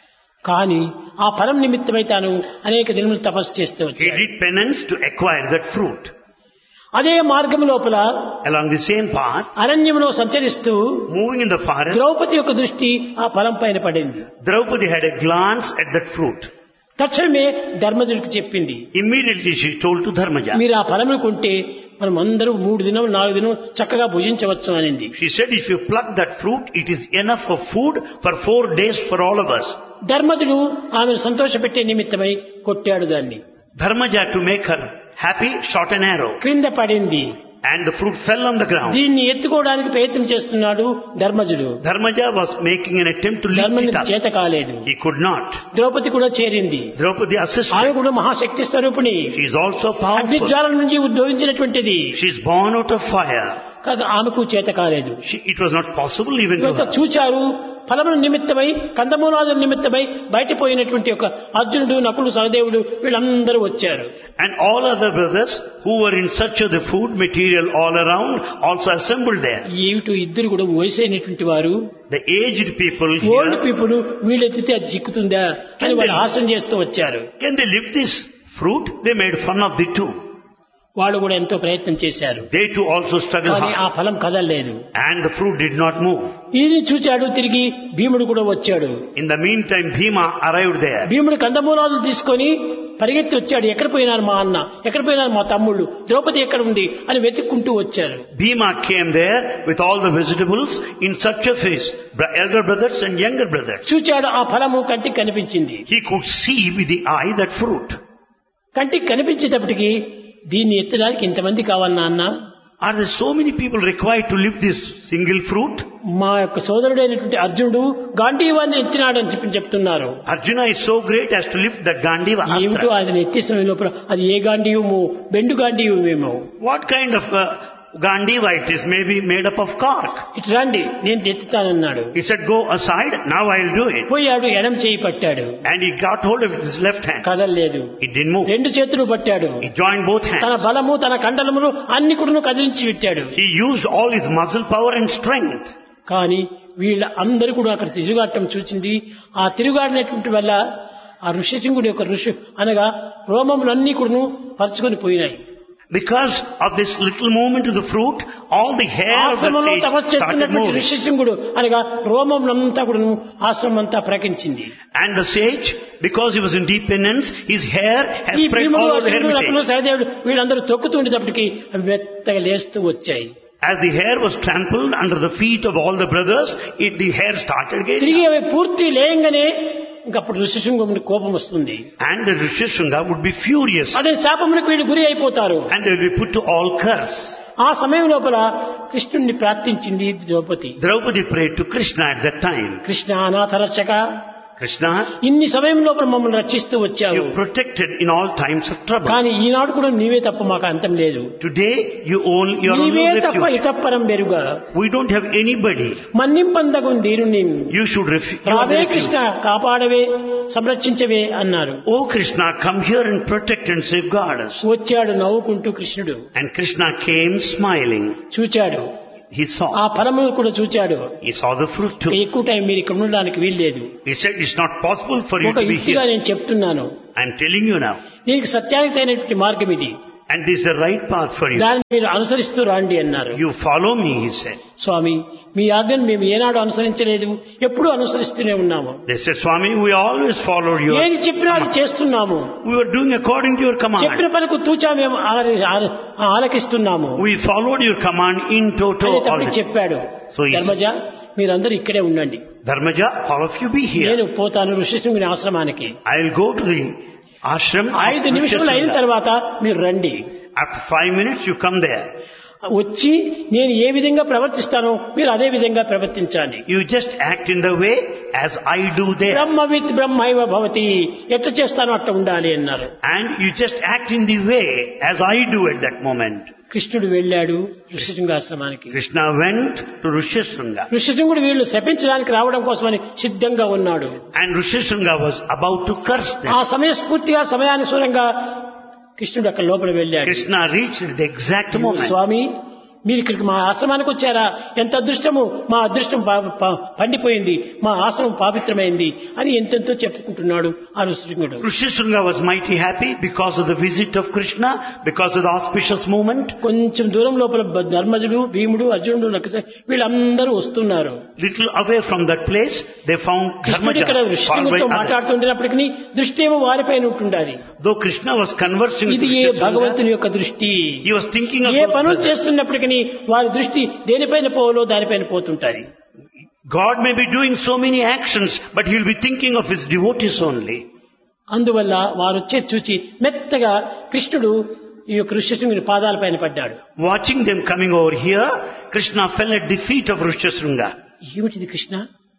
కానీ ఆ ఫలం నిమిత్తమై తాను అనేక దినములు తపస్సు చేస్తూ He వచ్చాడు. did penance to acquire that fruit. అదే మార్గం లోపల Along the same path, అరణ్యంలో సంచరిస్తూ moving in the forest, Draupadi యొక్క దృష్టి ఆ ఫలం పైన పడింది. Draupadi had a glance at that fruit. తక్షణమే ధర్మజుడికి చెప్పింది, Immediately she told to Dharmaja. మీరు ఆ ఫలమును కొంటే మనం అందరూ మూడు దినం నాలుగు దినం చక్కగా భుజించవచ్చు అనింది. She said, if you pluck that fruit, it is enough of food for four days for all of us. ధర్మజుడు ఆమెను సంతోషపెట్టే నిమిత్తమై కొట్టాడు దాన్ని. Dharmaja, to make her happy, shot an arrow. క్రింద పడింది. And the fruit fell on the ground. దీన్ని ఎత్తుకోవడానికి ప్రయత్నం చేస్తున్నాడు ధర్మజుడు. Dharmaja was making an attempt to lift it ధర్మజుడికి up. చేత కాలేదు. He could not. ద్రౌపది కూడా చేరింది. Draupadi ఆమె assisted. కూడా మహాశక్తి స్వరూపిణి. She is also powerful. అగ్నిజ్వాల నుంచి ఉద్భవించినటువంటిది. She is born out of fire. కాగా ఆమెకు చేత కాలేదు. She, it was not possible even to ఇదంతా her. చూచారు. ఫలముల నిమిత్తమై, కందమూలాదుల నిమిత్తమై బయటపోయినటువంటి ఒక అర్జునుడు, నకులు, సహదేవుడు వీళ్ళందరూ వచ్చారు. And all other brothers who were in search of the food material all around also assembled there. ఏమిటో ఇద్దరు కూడా వయసైనటువంటి వారు, The aged people old here, people వీళ్ళెత్తితే అది చిక్కుతుందా అని వాళ్ళు హాస్యం చేస్తూ వచ్చారు. can they lift this fruit? They made fun of the two. వాళ్ళు కూడా ఎంతో ప్రయత్నం చేశారు. They too also struggled కానీ ఆ hard. ఫలం కదలలేదు. And the fruit did not move. ఇది చూచాడు. తిరిగి భీముడు కూడా వచ్చాడు. In the meantime, Bhima arrived there. భీముడు కందమూలాలు తీసుకొని పరిగెత్తి వచ్చాడు. ఎక్కడ పోయినారు మా అన్న, ఎక్కడ పోయినారు మా తమ్ముళ్ళు, ద్రౌపది ఎక్కడ ఉంది అని వెతుక్కుంటూ వచ్చారు. Bhima came there with all the vegetables in search of his br- elder brothers and younger brothers. చూచాడు. ఆ ఫలము కంటికి కనిపించింది. He could see with the eye that fruit. కంటికి కనిపించేటప్పటికి దీన్ని ఎత్తడానికి ఇంతమంది కావాలన్నా అన్న, Are there so many people required to lift this single fruit? మా యొక్క సోదరుడైనటువంటి అర్జునుడు గాంధీవాన్ని ఎత్తినాడు అని చెప్పి చెప్తున్నారు. Arjuna is so great as to lift that Gandiva ఏమిటో astra. ఆయన ఎత్తే సమయం లోపల అది ఏ గాంధీవమో, బెండు గాంధీవమేమో. What kind of uh, Gandiva it is? Maybe made up of cork. ఇటు రండి నేను ఎత్తుతానన్నాడు. He said, go aside, now I'll do it. పోయాడు. ఎడం చేయి పట్టాడు. And he got hold of his left hand. కదలలేదు. It didn't move. రెండు చేతులు పట్టాడు. He joined both తన hands. బలము, తన కండలములు అన్ని కూడా కదిలించి పెట్టాడు. He used all his muscle power and strength. కానీ వీళ్ళ అందరూ కూడా అక్కడ తిరుగాటం చూచింది. ఆ తిరుగాడినటువంటి వల్ల ఆ ఋషిసింగుడి యొక్క ఋషి అనగా రోమములన్నీ కూడా పరుచుకొని పోయినాయి. Because of this little movement of the fruit, all the hair of the ఆశ్రమంలో sage తపస్సు started చేస్తున్నటువంటి moving. ఋషిసింగుడు అనగా రోమములంతా కూడా ఆశ్రమం అంతా ప్రకటించింది. And the sage, because he was in deep penance, his hair has ఈ spread భీముడు, all over the అర్జునుడు, నకులు, hermitage. సహదేవుడు వీళ్ళందరూ తొక్కుతూ ఉండేటప్పటికి అవి మెత్తగా లేస్తూ వచ్చాయి. As the hair was trampled under the feet of all the brothers, it, the hair started getting తిరిగి అవి పూర్తి లేయంగానే ఇంకప్పుడు ఋషిశృంగుడికి కోపం వస్తుంది. and the Rishyasringa would be furious అదే శాపములకు వీళ్ళు గురి అయిపోతారు. and they will be put to all curse. ఆ సమయం లోపల కృష్ణుణ్ణి ప్రార్థించింది Draupadi. Draupadi prayed to Krishna at that time. Krishna అనాథ రక్షక, Krishna, ఇన్ని సమయం లోపల మమ్మల్ని రక్షిస్తూ వచ్చావు. you protected in all times of trouble. కానీ ఈనాడు కూడా నీవే తప్ప మాకు అంతం లేదు. Today, you own your own నీవే తప్ప refuge. ఇతప్పరం బెరుగా. We don't have anybody. మన్నింపందగు దీరుని You should refuge. రావే కృష్ణ కాపాడవే సంరక్షించవే అన్నారు. Oh Krishna, come here and protect and safeguard us. వచ్చాడు నవ్వుకుంటూ కృష్ణుడు. And Krishna came smiling. చూచాడు. He ఆ saw. ఫలమును కూడా చూచాడు. He saw the fruit too. ఎక్కువ టైం మీరు ఇక్కడ ఉండడానికి వీల్లేదు. He said, it's not possible for you ఒక to be యుక్తిగా here. నేను చెప్తున్నాను. I'm telling you now. దీనికి సత్యానికైనటువంటి మార్గం ఇది. And this is the right path for you. దాన్ని మీరు అనుసరిస్తూ రాండి అన్నారు. You follow me, he said. స్వామి మీ ఆజ్ఞను మేము ఏనాడు అనుసరించలేదు, ఎప్పుడూ అనుసరిస్తూనే ఉన్నాము. They said, Swami, we always followed your ఏది చెప్పినా అది చేస్తున్నాము. We were doing according to your చెప్పిన command. పనికి తూచా మేము ఆల- ఆల- ఆలకిస్తున్నాము We followed your command in toto. అని all తప్పి the- చెప్పాడు. So he said, ధర్మజ మీరందరూ ఇక్కడే ఉండండి, Dharmaja, all of you be here. నేను పోతాను ఋషిశృంగుని ఆశ్రమానికి. I'll go to the ashram. of ఐదు నిమిషములు అయిన Rishyasringa. తర్వాత మీరు రండి. After five minutes, you come there. వచ్చి నేను ఏ విధంగా ప్రవర్తిస్తానో మీరు అదే విధంగా ప్రవర్తించాలి. You just act in the way as I do there. బ్రహ్మవిత్ బ్రహ్మైవ భవతి, ఎట్లా చేస్తానో అట్లా ఉండాలి అన్నారు. And you just act in the way as I do at that moment. కృష్ణుడు వెళ్ళాడు ఋషిశృంగాశ్రమానికి. Krishna went to Rishyasringa. ఋషిశృంగుడు వీళ్ళు శపించడానికి రావడం కోసమని సిద్ధంగా ఉన్నాడు. And Rishyasringa was about to curse ఆ them. సమయస్ఫూర్తిగా సమయానుసారంగా కృష్ణుడు అక్కడ లోపల వెళ్ళాడు. Krishna reached at the exact moment. స్వామి మీరు ఇక్కడికి మా ఆశ్రమానికి వచ్చారా, ఎంత అదృష్టము, మా అదృష్టం పా- పా- పండిపోయింది, మా ఆశ్రమం పావిత్రమైంది అని ఎంతెంతో చెప్పుకుంటున్నాడు ఆ ఋషిశృంగుడు. Rishyasringa was mighty happy because of the visit of Krishna, because of the auspicious moment. కొంచెం దూరం లోపల బ- ధర్మజుడు భీముడు అర్జునుడు నకుల వీళ్ళందరూ వస్తున్నారు. Little away from that place, they found కృష్ణుడు ఇక్కడ Dharmaja followed ఋషిశృంగుడితో by others. మాట్లాడుతుండేటప్పటికీ దృష్టి ఏమో వారిపైన ఉంటుండాలి. Though Krishna was conversing with ఇది ఏ Rishyasringa, భగవంతుని యొక్క దృష్టి. he was thinking of A those పనులు brothers. చేస్తున్నప్పటికీ వారి దృష్టి దేనిపైన పోవాలో దానిపైన పోతుంటారు. God may be doing so many actions, but he will be thinking of his devotees only. అందువల్ల వారు వచ్చే చూచి మెత్తగా కృష్ణుడు ఈ యొక్క ఋషిశృంగుని పాదాలపైన పడ్డాడు. Watching them coming over here, Krishna fell at the feet of Rishyasringa. ఏమిటిది కృష్ణ,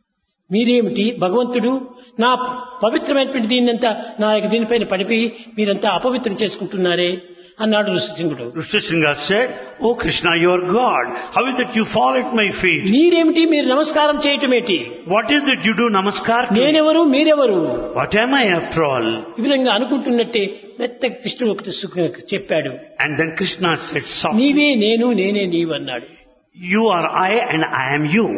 మీరేమిటి భగవంతుడు, నా పవిత్రమైనటువంటి దీన్నంతా నా యొక్క దీనిపైన పడిపి మీరంతా అపవిత్రం చేసుకుంటున్నారే అన్నాడు ఋషిశృంగుడు. Rishyasringa said, Oh Krishna, you are God. How is it you fall at my feet? మీరేమిటి, మీరు నమస్కారం చేయటమేటి, What is it you do namaskar to me? నేనెవరు మీరెవరు, What am I after all? ఈ విధంగా అనుకుంటున్నట్టే మెత్త కృష్ణుడు ఒకటి సు- చెప్పాడు. And then Krishna said softly, నీవే నేను నేనే నీవు అన్నాడు. You are I and I am you.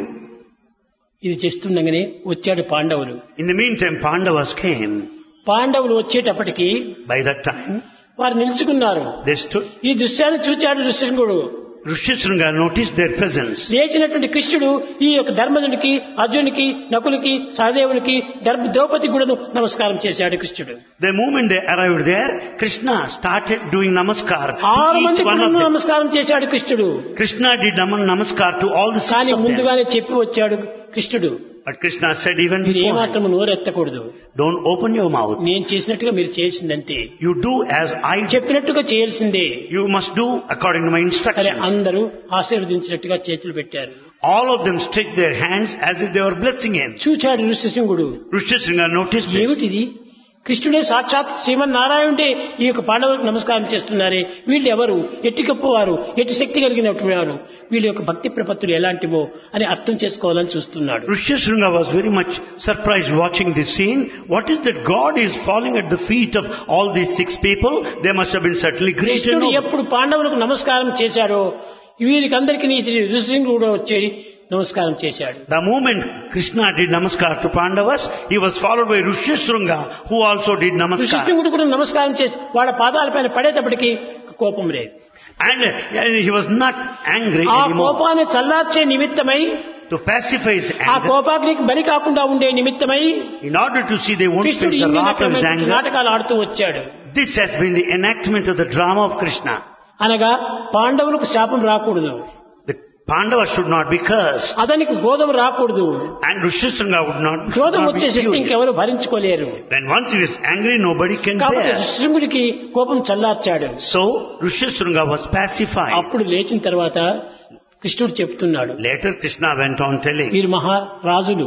ఇది చేస్తుండగానే వచ్చాడు పాండవులు. In the meantime, Pandavas came. పాండవులు వచ్చేటప్పటికి By that time, వారు నిలుచుకున్నారు. they stood. ఈ దృశ్యాన్ని చూచాడు ఋషిశృంగుడు. Rishyasringa noticed their presence. లేచినటువంటి కృష్ణుడు ఈ యొక్క ధర్మజునికి అర్జునికి నకులకి సహదేవునికి ధర్మ ద్రౌపది కూడా నమస్కారం చేశాడు కృష్ణుడు. The moment they arrived there, Krishna started doing namaskar ఆరు to మంది each one కూడా of them. నమస్కారం చేశాడు కృష్ణుడు. Krishna did naman- namaskar to all the six కానీ of them. ముందుగానే చెప్పి వచ్చాడు కృష్ణుడు, But Krishna said even మీరు before, ఏమాత్రం నోరెత్తకూడదు, don't open your mouth. నేను చేసినట్టుగా మీరు చేసిందంతే, You do as I do. చెప్పినట్టుగా చేయాల్సిందే. You must do according to my సరే instructions. అందరూ ఆశీర్వదించినట్టుగా చేతులు పెట్టారు. All of them stretched their hands as if they were blessing him. చూచాడు ఋషిశృంగుడు, Rishyasringa noticed this. ఏమిటిది, కృష్ణుడే సాక్షాత్ శ్రీమన్నారాయణుడే ఈ యొక్క పాండవులకు నమస్కారం చేస్తున్నారే, వీళ్ళు ఎవరు, ఎట్టి గొప్పవారు, ఎట్టి శక్తి కలిగినటువంటి వారు, వీళ్ళ యొక్క భక్తి ప్రపత్తులు ఎలాంటివో అని అర్థం చేసుకోవాలని చూస్తున్నాడు. Rishyasringa was very much surprised watching this scene. What is that God is falling at the feet of all these six people? They must have been certainly great and కృష్ణుడు noble. ఎప్పుడు పాండవులకు నమస్కారం చేశాడో వీరికందరికీ ఋషిశృంగుడు కూడా వచ్చి నమస్కారం చేశాడు. The moment Krishna did namaskar to Pandavas, he was followed by Rishyasringa, who also did namaskar. ఋషిశృంగుడు కూడా నమస్కారం చేసి వాళ్ళ పాదాలపైన పడేటప్పటికి కోపం లేదు. And uh, he was not angry ఆ anymore. కోపాన్ని చల్లార్చే నిమిత్తమై, To pacify his ఆ anger, కోపాగ్నికి బలి కాకుండా ఉండే నిమిత్తమై in order to see they won't కృష్ణుడు face the ఇన్ని wrath of his రకమైన anger, నాటకాలు ఆడుతూ వచ్చాడు. this has been the enactment of the drama of Krishna. అనగా పాండవులకు శాపం రాకూడదు, The Pandavas should not be cursed, అతనికి క్రోధం రాకూడదు. and Rishyasringa would not, should క్రోధం not వచ్చే be శక్తి furious. ఇంకెవరు భరించుకోలేరు. When once he is angry, nobody can కాబట్టి bear. ఋషిశృంగుడికి కోపం చల్లార్చాడు. So Rishyasringa was pacified. అప్పుడు లేచిన తర్వాత కృష్ణుడు చెప్తున్నాడు, Later Krishna went on telling, మీరు మహారాజులు,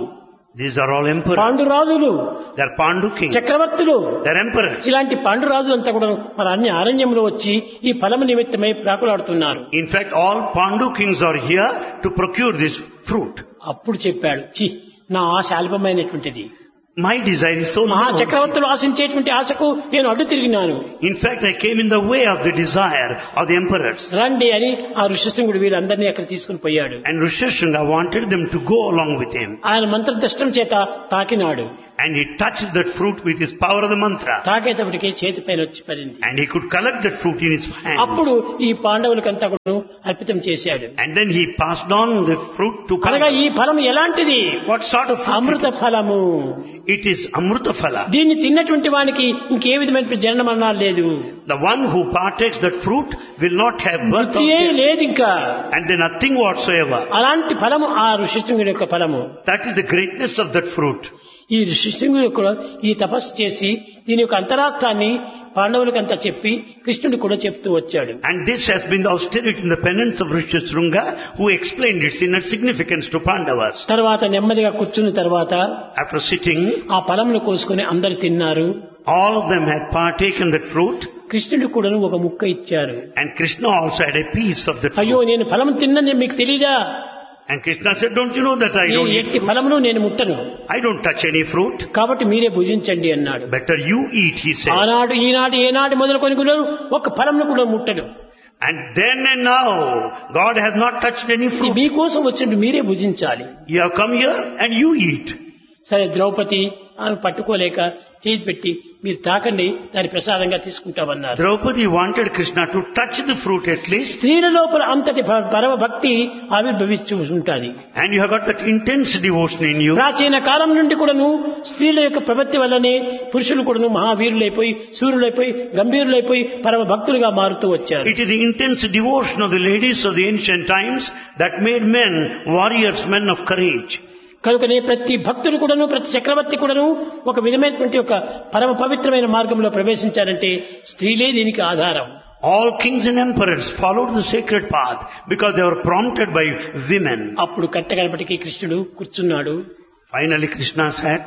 These are all emperors. పాండురాజులు, They are Pandu kings. చక్రవర్తులు, They are emperors. ఇలాంటి పాండురాజులంతా కూడా మన అన్ని అరణ్యంలో వచ్చి ఈ ఫలము నిమిత్తమై ప్రాకులాడుతున్నారు. In fact, all Pandu kings are here to procure this fruit. అప్పుడు చెప్పాడు, చి నా ఆశ అల్పమైనటువంటిది, My desire is so మహా low. చక్రవర్తులు ఆశించేటువంటి ఆశకు నేను అడ్డు తిరిగినాను. In fact, I came in the way of the desire of the emperors. రండి అని ఆ ఋషిశృంగుడు వీళ్ళందరినీ అక్కడ తీసుకుని పోయాడు. And Rishishringa wanted them to go along with him. ఆయన మంత్రదష్టం చేత తాకినాడు. And he touched that fruit with his power of the mantra. తాకేటప్పటికే చేతి పైన వచ్చి పడింది. And he could collect that fruit in his hand. అప్పుడు ఈ పాండవులకంతా కూడా అర్పితం చేశాడు. And then he passed on the fruit to అనగా ఈ Pandavas. ఫలం ఎలాంటిది? What sort of fruit? అమృత ఫలము. It is Amrita Phala. దీన్ని తిన్నటువంటి వానికి ఇంకే విధమైన జనన మరణాలు లేదు. The one who partakes that fruit will not have birth or మృత్యుయే death. లేదు ఇంకా. And then nothing whatsoever. అలాంటి ఫలము ఆ ఋషిశృంగుడి యొక్క ఫలము. That is the greatness of that fruit. ఈ ఋషిశృంగుడు కూడా ఈ తపస్సు చేసి దీని యొక్క అంతరార్థాన్ని పాండవులకంతా చెప్పి కృష్ణుడు కూడా చెప్తూ వచ్చాడు. And this has been the austerity and the penance of Rishishringa, who explained its inner significance to Pandavas. తర్వాత నెమ్మదిగా కూర్చున్న తర్వాత After sitting, ఆ ఫలమును కోసుకుని అందరు తిన్నారు. all of them had partaken that fruit, కృష్ణుడు కూడా ఒక ముక్క ఇచ్చారు. and Krishna also had a piece of that అయ్యో fruit. నేను ఫలం తిన్నని మీకు తెలీదా? And Krishna said, don't you know that I ఈ don't eat ఎట్టి fruit? ఫలమును నేను ముట్టను, I don't touch any fruit. కాబట్టి మీరే భుజించండి అన్నాడు. Better you eat, he said. ఆనాడు ఈనాడు ఏనాడు మొదలుకొని కూడా ఒక ఫలమును కూడా ముట్టడు. And then and now, God has not touched any ఇది fruit. మీకోసం వచ్చినట్టు మీరే భుజించాలి. You have come here and you eat. సరే ద్రౌపది ఆమె పట్టుకోలేక చేతి పెట్టి మీరు తాకండి, దాని ప్రసాదంగా తీసుకుంటామన్నారు. Draupadi wanted Krishna to touch the fruit at least. స్త్రీల లోపల అంతటి ప- పరమ భక్తి ఆవిర్భవిస్తూ ఉంటుంది. And you have got that intense devotion in you. ప్రాచీన కాలం నుండి కూడాను స్త్రీల యొక్క ప్రవృత్తి వల్లనే పురుషులు కూడాను మహావీరులైపోయి సూర్యులైపోయి గంభీరులైపోయి పరమ భక్తులుగా మారుతూ వచ్చారు. It is the intense devotion of the ladies of the ancient times that made men warriors, men of courage. కనుకనే ప్రతి భక్తుడు కూడాను ప్రతి చక్రవర్తి కూడాను ఒక విధమైనటువంటి ఒక పరమ పవిత్రమైన మార్గంలో ప్రవేశించారంటే స్త్రీలే దీనికి ఆధారం. All kings and emperors followed the sacred path because they were prompted by women. అప్పుడు కట్టగడపటికి కృష్ణుడు కూర్చున్నాడు. Finally Krishna sat.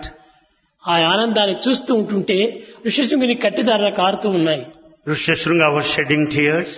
ఆ ఆనందాన్ని చూస్తూ ఉంటుంటే ఋషిశృంగుని కట్టిదారుల కారుతూ ఉన్నాయి. Rishishringa was shedding tears.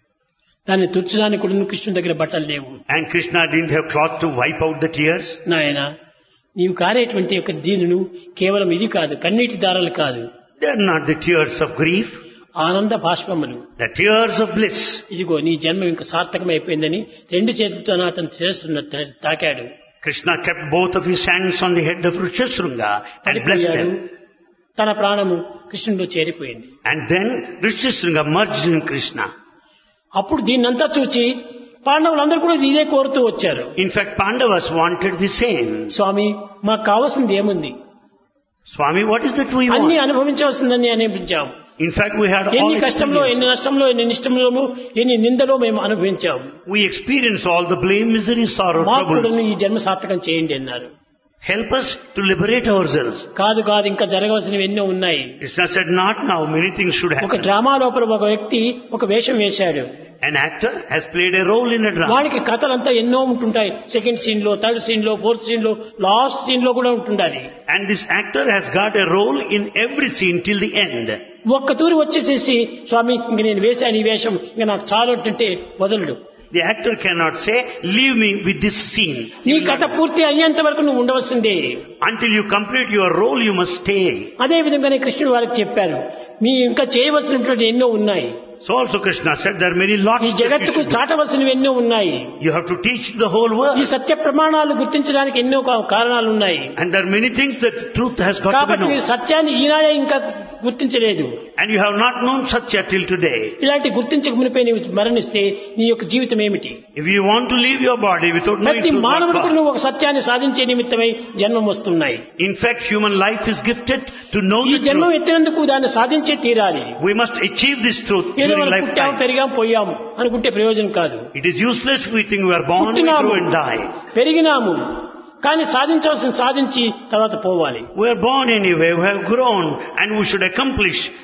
దాన్ని తుచ్చడానికి కూడా కృష్ణుడి దగ్గర బట్టలు లేవు. And Krishna didn't have cloth to wipe out the tears. నాయన నీవు కారేటువంటి యొక్క దీనును కేవలం ఇది కాదు, కన్నీటి దారాలు కాదు, They are not the tears of grief, ఆనంద బాష్పములు. the tears of bliss. ఇదిగో నీ జన్మ ఇంకా సార్థకమైపోయిందని రెండు చేతులతో అతను శిరస్సును తాకాడు. Krishna kept both of his hands on the head of Rishishringa and blessed పడిపోయాడు. him. తన ప్రాణము కృష్ణుడిలో చేరిపోయింది. And then Rishishringa merged in Krishna. అప్పుడు దీన్నంతా చూచి పాండవులందరూ కూడా ఇదే కోరుతూ వచ్చారు. In fact, Pandavas wanted the same. స్వామి మాకు కావాల్సింది ఏముంది? Swami, what is that we అన్ని want? అనుభవించవలసిందని అనిపించాం. In fact, we had all ఎన్ని కష్టంలో ఎన్ని experience. నష్టంలో ఎన్ని నిష్టంలోనూ ఎన్ని నిందలో మేము అనుభవించాము. We experience all the blame, misery, sorrow, మాకు కూడా troubles. ఈ జన్మ సార్థకం చేయండి అన్నారు. Help us to liberate ourselves. కాదు కాదు ఇంకా జరగవలసినవి ఎన్నో ఉన్నాయి. Krishna said, not now, many things should ఒక happen. డ్రామా లోపల ఒక వ్యక్తి ఒక వేషం వేశాడు. An actor has played a role in a drama. వానికి కథలంతా ఎన్నో ఉంటుంటాయి. సెకండ్ సీన్ లో, థర్డ్ సీన్ లో, ఫోర్త్ సీన్ లో, లాస్ట్ సీన్ లో కూడా ఉంటుండాలి. And this actor has got a role in every scene till the end. ఒక్క తూరి వచ్చేసేసి స్వామి ఇంక నేను వేశాను ఈ వేషం ఇంకా నాకు చాలు అంటే వదలడు. The actor cannot say, leave me with this scene. నీ కథ పూర్తి అయ్యేంత వరకు నువ్వు ఉండవలసిందే. Until you complete your role, you must stay. అదే విధంగానే కృష్ణుడు వారికి చెప్పారు, మీ ఇంకా చేయవలసినటువంటి ఎన్నో ఉన్నాయి. So also Krishna said, there are many lots ఈ that you జగత్తుకు should do. చాటవలసినవి ఎన్నో ఉన్నాయి. You have to teach the whole ఈ world. సత్య ప్రమాణాలు గుర్తించడానికి ఎన్నో కా- కారణాలు ఉన్నాయి. And there are many things that truth has got to be కాబట్టి మీరు known. సత్యాన్ని ఈనాడే ఇంకా గుర్తించలేదు. And you have not known Satya till today. ఇలాంటి గుర్తించక మునిపై నీవు మరణిస్తే నీ యొక్క జీవితం ఏమిటి? If you want to leave your body without knowing ప్రతి truth, మానవుడు what for? నువ్వు ఒక సత్యాన్ని సాధించే నిమిత్తమై జన్మం వస్తున్నాయి. In fact, human life is gifted to know ఈ the జన్మం truth. ఎత్తినందుకు దాన్ని సాధించే తీరాలి. We must achieve this truth ఏదో during మనం పుట్టాము lifetime. పెరిగాం పోయాము అనుకుంటే ప్రయోజనం కాదు. It is useless if we think we are born, we పుట్టినాము, grow and die. పెరిగినాము, కానీ సాధించవలసిన సాధించి తర్వాత పోవాలి. We are born anyway, we have grown and we should accomplish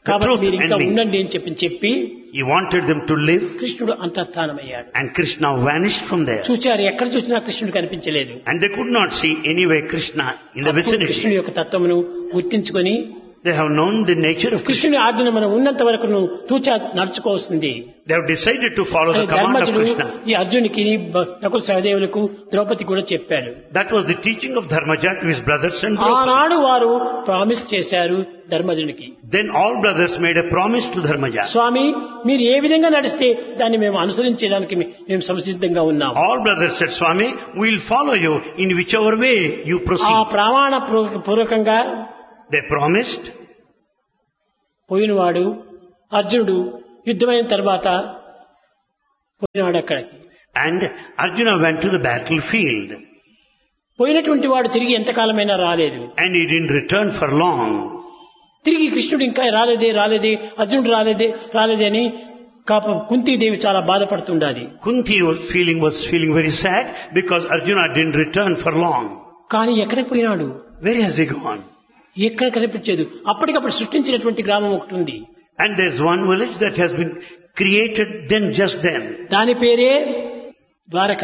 కాబట్టి truth మీరు ఇంకా and me. ఉండండి అని చెప్పి చెప్పి He wanted them to live, కృష్ణుడు అంతర్ధానమయ్యాడు. and Krishna vanished from there. చూచారు, ఎక్కడ చూసినా కృష్ణుడు కనిపించలేదు. And they could not see anywhere Krishna in the అప్పుడు కృష్ణుడి vicinity. యొక్క తత్వమును గుర్తించుకొని They have known the nature of Krishna. కృష్ణుని ఆజ్ఞను మనం ఉన్నంత వరకు నువ్వు తూచా నడుచుకోవాల్సింది. They have decided to follow the అని command of ధర్మజుడు Krishna. ఈ అర్జునికి నకుల సహదేవులకు ద్రౌపది కూడా చెప్పాడు. That was the teaching of Dharmaja to his brothers and Draupadi. ఆనాడు వారు ప్రామిస్ చేశారు ధర్మజునికి. Then all brothers made a promise to Dharmaja. స్వామి, మీరు ఏ విధంగా నడిస్తే దాన్ని మేము అనుసరించడానికి మేము సంసిద్ధంగా ఉన్నాం. All brothers said, Swami, we will follow you in whichever way you ఆ proceed. ప్రమాణ పూర్వ- పూర్వకంగా They promised. పోయినవాడు అర్జునుడు యుద్ధమైన తర్వాత పోయినవాడు అక్కడికి. And Arjuna went to the battlefield. పోయినటువంటి వాడు తిరిగి ఎంతకాలమైనా రాలేదు. And he didn't return for long. తిరిగి కృష్ణుడు ఇంకా రాలేదే రాలేదే అర్జునుడు రాలేదే రాలేదే అని కాప కుంతీదేవి చాలా బాధపడుతుండాలి. Kunti was feeling, was feeling very sad because Arjuna didn't return for long. కానీ ఎక్కడికి పోయినాడు? Where has he gone? ఎక్కడ కనిపించేది. అప్పటికప్పుడు సృష్టించినటువంటి గ్రామం ఒకటి ఉంది. And there's one village that has been created then, just then. దాని పేరే ద్వారక.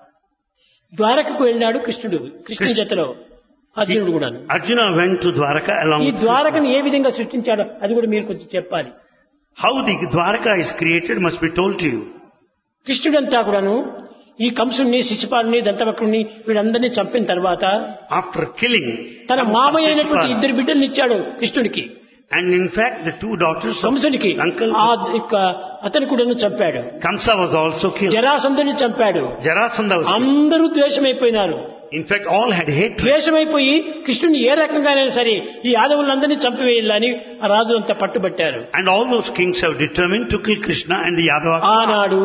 ద్వారకకు వెళ్ళాడు కృష్ణుడు, కృష్ణుడి జతలో అర్జునుడు కూడా. Arjuna went to Dwaraka along ఈ with ద్వారకను Krishna. ఏ విధంగా సృష్టించాడో అది కూడా మీరు కొంచెం చెప్పాలి. How the Dwaraka is created must be told to you. కృష్ణుడంతా కూడాను ఈ కంసుని, శిశుపాలుని, దంతవక్రుని వీళ్ళందరినీ చంపిన తర్వాత After killing తన Kamsa, మామయ్య అయినటువంటి Shishupala, ఇద్దరు బిడ్డల్ని ఇచ్చాడు కృష్ణుడికి, and in fact the two daughters of కంసునికి. uncle ఆ యొక్క అతని కూడా చంపాడు. Kamsa was also killed. జరాసంధుని చంపాడు. Jarasandha was killed. అందరూ ద్వేషమైపోయినారు. In fact, all had hatred. ద్వేషమైపోయి కృష్ణుని ఏ రకంగానైనా సరే ఈ యాదవులందరినీ చంపివేయాలని ఆ రాజులంతా పట్టుబట్టారు. And all those kings have determined to kill Krishna and the Yadava. ఆనాడు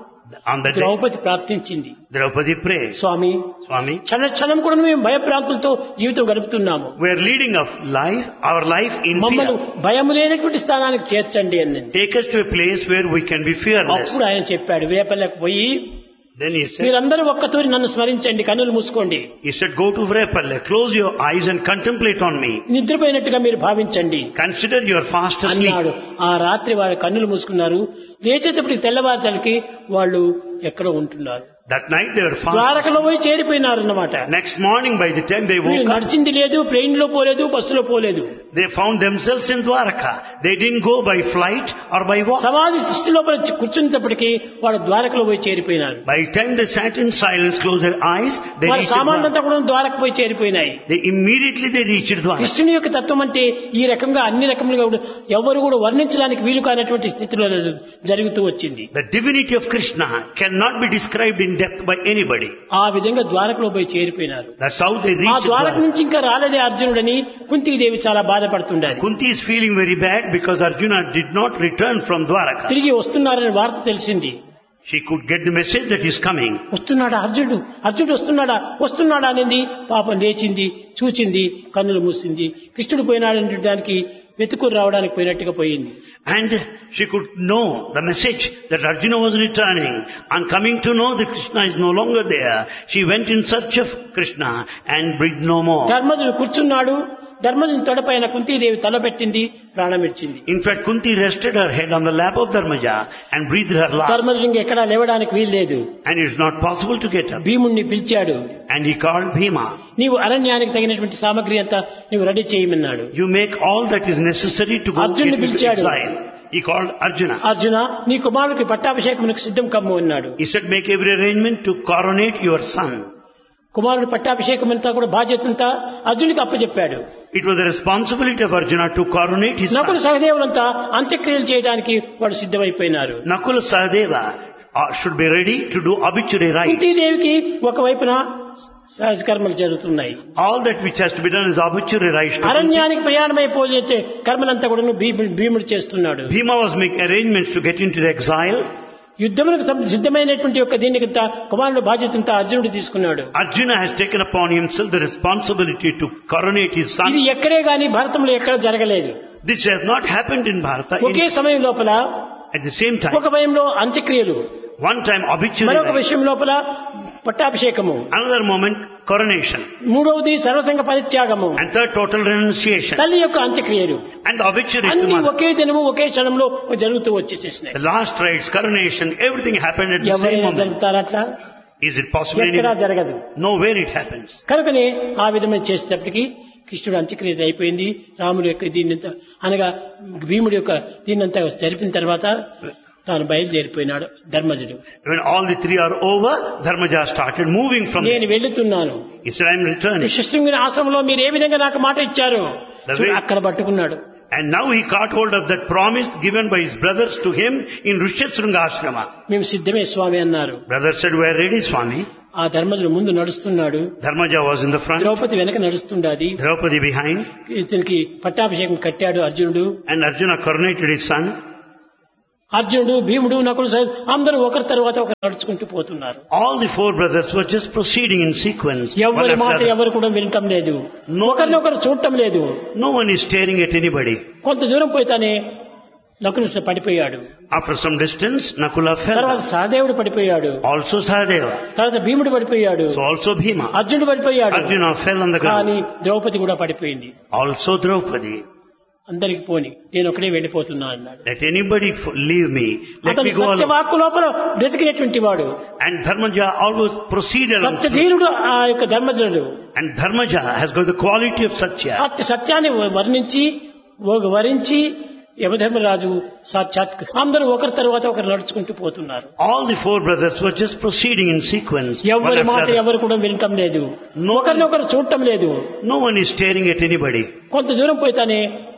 On that day, ద్రౌపది ప్రార్థించింది, Draupadi prayed, స్వామి, Swami, క్షణ క్షణం కూడా మేము భయప్రాంతులతో జీవితం గడుపుతున్నాము. we are leading of life, our life in మమ్మల్ని fear. భయం లేనటువంటి స్థానానికి చేర్చండి అని. Take us to a place where we can be fearless. అప్పుడు ఆయన చెప్పాడు, వేపల్లకు పోయి Then he said, మీరందరూ ఒక్కతూరి నన్ను స్మరించండి, కన్నులు మూసుకోండి, he said, go to Vrepalle, close your eyes and contemplate on me. నిద్రపోయినట్టుగా మీరు భావించండి Consider you are fast asleep. అన్నాడు. ఆ రాత్రి వారు కన్నులు మూసుకున్నారు. లేచేటప్పటికి తెల్లవారుతలకి వాళ్ళు ఎక్కడో ఉంటున్నారు. That night they were fast ద్వారకలో asleep. పోయి చేరిపోయినారు అన్నమాట. Next morning by the time they woke up, నడిచింది లేదు, ట్రైన్ లో పోలేదు, బస్సులో పోలేదు. they found themselves in Dwaraka. They didn't go by flight or by walk. సమాధి సృష్టి లోపల కూర్చున్నప్పటికీ వాడు ద్వారకలో పోయి చేరిపోయినారు. By the time they sat in silence, closed their eyes, they వారి reached సామాన్లు Dwaraka. అంతా కూడా ద్వారక పోయి చేరిపోయినాయి. They immediately they reached Dwaraka. కృష్ణుని యొక్క తత్వం అంటే ఈ రకంగా అన్ని రకములుగా కూడా ఎవరు కూడా వర్ణించడానికి వీలు కానటువంటి స్థితిలో జరుగుతూ వచ్చింది. The divinity of Krishna cannot be described in depth by anybody. ఆ విధంగా ద్వారకలో పోయి చేరిపోయినారు. That's how they ఆ reached ద్వారక Dwaraka. నుంచి ఇంకా రాలేదే అర్జునుడని కుంతీదేవి చాలా బాధపడుతుండాలి. Kunti is feeling very bad because Arjuna did not return from Dwaraka. తిరిగి వస్తున్నారని వార్త తెలిసింది. She could get the message that he's coming. వస్తున్నాడా అర్జునుడు, అర్జునుడు వస్తున్నాడా వస్తున్నాడా అనేది పాపం లేచింది, చూచింది, కన్నులు మూసింది. కృష్ణుడు పోయినాడంటే దానికి వెతుకుని రావడానికి పోయినట్టుగా పోయింది. And she could know the message that Arjuna was returning. On coming to know that Krishna is no longer there, she went in search of Krishna and breathed no more. ధర్మజుడు కూర్చున్నాడు. ధర్మజుని తొడపైన కుంతీదేవి తల పెట్టింది, ప్రాణం ఇచ్చింది. In fact, Kunti rested her head on the lap of Dharmaja and breathed her last. ధర్మజుడు ఇంకెక్కడా లేవడానికి వీల్లేదు. And it's not possible to get up. భీముణ్ణి పిలిచాడు. And he called Bhima. నీవు అరణ్యానికి తగినటువంటి సామగ్రి అంతా నీవు రెడీ చేయమన్నాడు. You make all that is necessary to go అర్జునుని into పిలిచాడు. exile. He called Arjuna. Arjuna, నీ కుమారుడికి పట్టాభిషేకమునకు సిద్ధం కమ్ము అన్నాడు. He said, make every arrangement to coronate your son. కుమారుడు పట్టాభిషేకం అంతా కూడా బాధ్యతంతా అర్జునుడికి అప్పచెప్పాడు. It was the responsibility of Arjuna to coronate his Nakula son. సహదేవులంతా అంత్యక్రియలు చేయడానికి వాడు సిద్ధమైపోయినారు. Nakula Sahadeva uh, should be ready to do obituary rites. కుంతీదేవికి ఒకవైపున సహజకర్మలు జరుగుతున్నాయి. All that which has to be done is obituary rites. to Kunti. అరణ్యానికి ప్రయాణమైపోతే కర్మలంతా కూడా భీముడు చేస్తున్నాడు. Bhima was making arrangements to get into the exile. యుద్ధములకు సిద్ధమైనటువంటి యొక్క దీనికంతా కుమారుడు బాధ్యతంతా అర్జునుడు తీసుకున్నాడు. Arjuna has taken upon himself the responsibility to coronate his ఇది son. ఎక్కడే గాని భారతంలో ఎక్కడ జరగలేదు. This has not happened in Bharata. Okay In, సమయం లోపల at the same time, ఒక భయంలో అంత్యక్రియలు, one time obituary మరొక rites, విషయం లోపల పట్టాభిషేకము, another moment coronation. మూడవది సర్వసంగ పరిత్యాగము. And third, total renunciation. తల్లి యొక్క అంత్యక్రియలు And the obituary to అన్ని mother. ఒకే దినము ఒకే క్షణంలో జరుగుతూ వచ్చేసేసినాయి. The last rites, coronation, everything happened at the same ఎవరైనా moment. జరుగుతారట్లా? Is it possible? ఎక్కడా Any- జరగదు. Nowhere it happens. కనుకనే ఆ విధమైన చేసేటప్పటికి కృష్ణుడు అంత్యక్రియ అయిపోయింది. రాముడు యొక్క దీన్నంతా అనగా భీముడి యొక్క దీన్నంతా జరిపిన తర్వాత తాను బయలుదేరిపోయినాడు ధర్మజుడు. When all the three are over, Dharmaja started moving from నేను there. వెళ్తున్నాను. He said, I am returning. ఋష్యశృంగుని ఆశ్రమంలో మీరు ఏ విధంగా నాకు మాట ఇచ్చారు The చూడు, way- అక్కడ పట్టుకున్నాడు. And now he caught hold of that promise given by his brothers to him in Rishyasringa ashrama. మేము సిద్ధమే స్వామి అన్నారు. Brothers said, we are ready, Swami. ఆ ధర్మజుడు ముందు నడుస్తున్నాడు. Dharmaja was in the front, Draupadi వెనక నడుస్తుండాది. Draupadi behind, ఇతనికి పట్టాభిషేకం కట్టాడు అర్జునుడు. and Arjuna coronated his son. అర్జునుడు భీముడు నకులు సహదేవుడు అందరూ ఒకరి తర్వాత ఒకరు నడుచుకుంటూ పోతున్నారు. All the four brothers were just proceeding in sequence. one ఎవరి after మాట other. ఎవరు కూడా వినటం లేదు. No. ఒకరినొకరు చూడటం లేదు. No one is staring at anybody. కొంత దూరం పోయితానే నకులు పడిపోయాడు. After some distance, Nakula తర్వాత fell. సహదేవుడు పడిపోయాడు. Also Sahadeva. తర్వాత భీముడు పడిపోయాడు. So also Bhima. అర్జునుడు పడిపోయాడు. Arjuna fell on the కానీ ground. ద్రౌపది కూడా పడిపోయింది. Also Draupadi. అందరికి పోని నేను ఒకడే వెళ్లిపోతున్నా అన్నాడు. Let anybody f- leave me. Let అతను me go alone. సత్యవాక్కు లోపల బ్రతికినటువంటి వాడు. And Dharmaja always proceeded along. సత్యధీరుడు ఆ యొక్క ధర్మజనుడు. And Dharmaja has got the quality of Satya. అట్టి సత్యాన్ని వర్ణించి ఒక వరించి యమధర్మరాజు సాక్షాత్ అందరూ ఒకరి తర్వాత ఒకరు నడుచుకుంటూ పోతున్నారు. All the four brothers were just proceeding in sequence. one ఎవరి after మాట other. ఎవరు కూడా వినటం లేదు. No. ఒకరినొకరు చూడటం లేదు. No one is staring at anybody. కొంత దూరం పోయితానే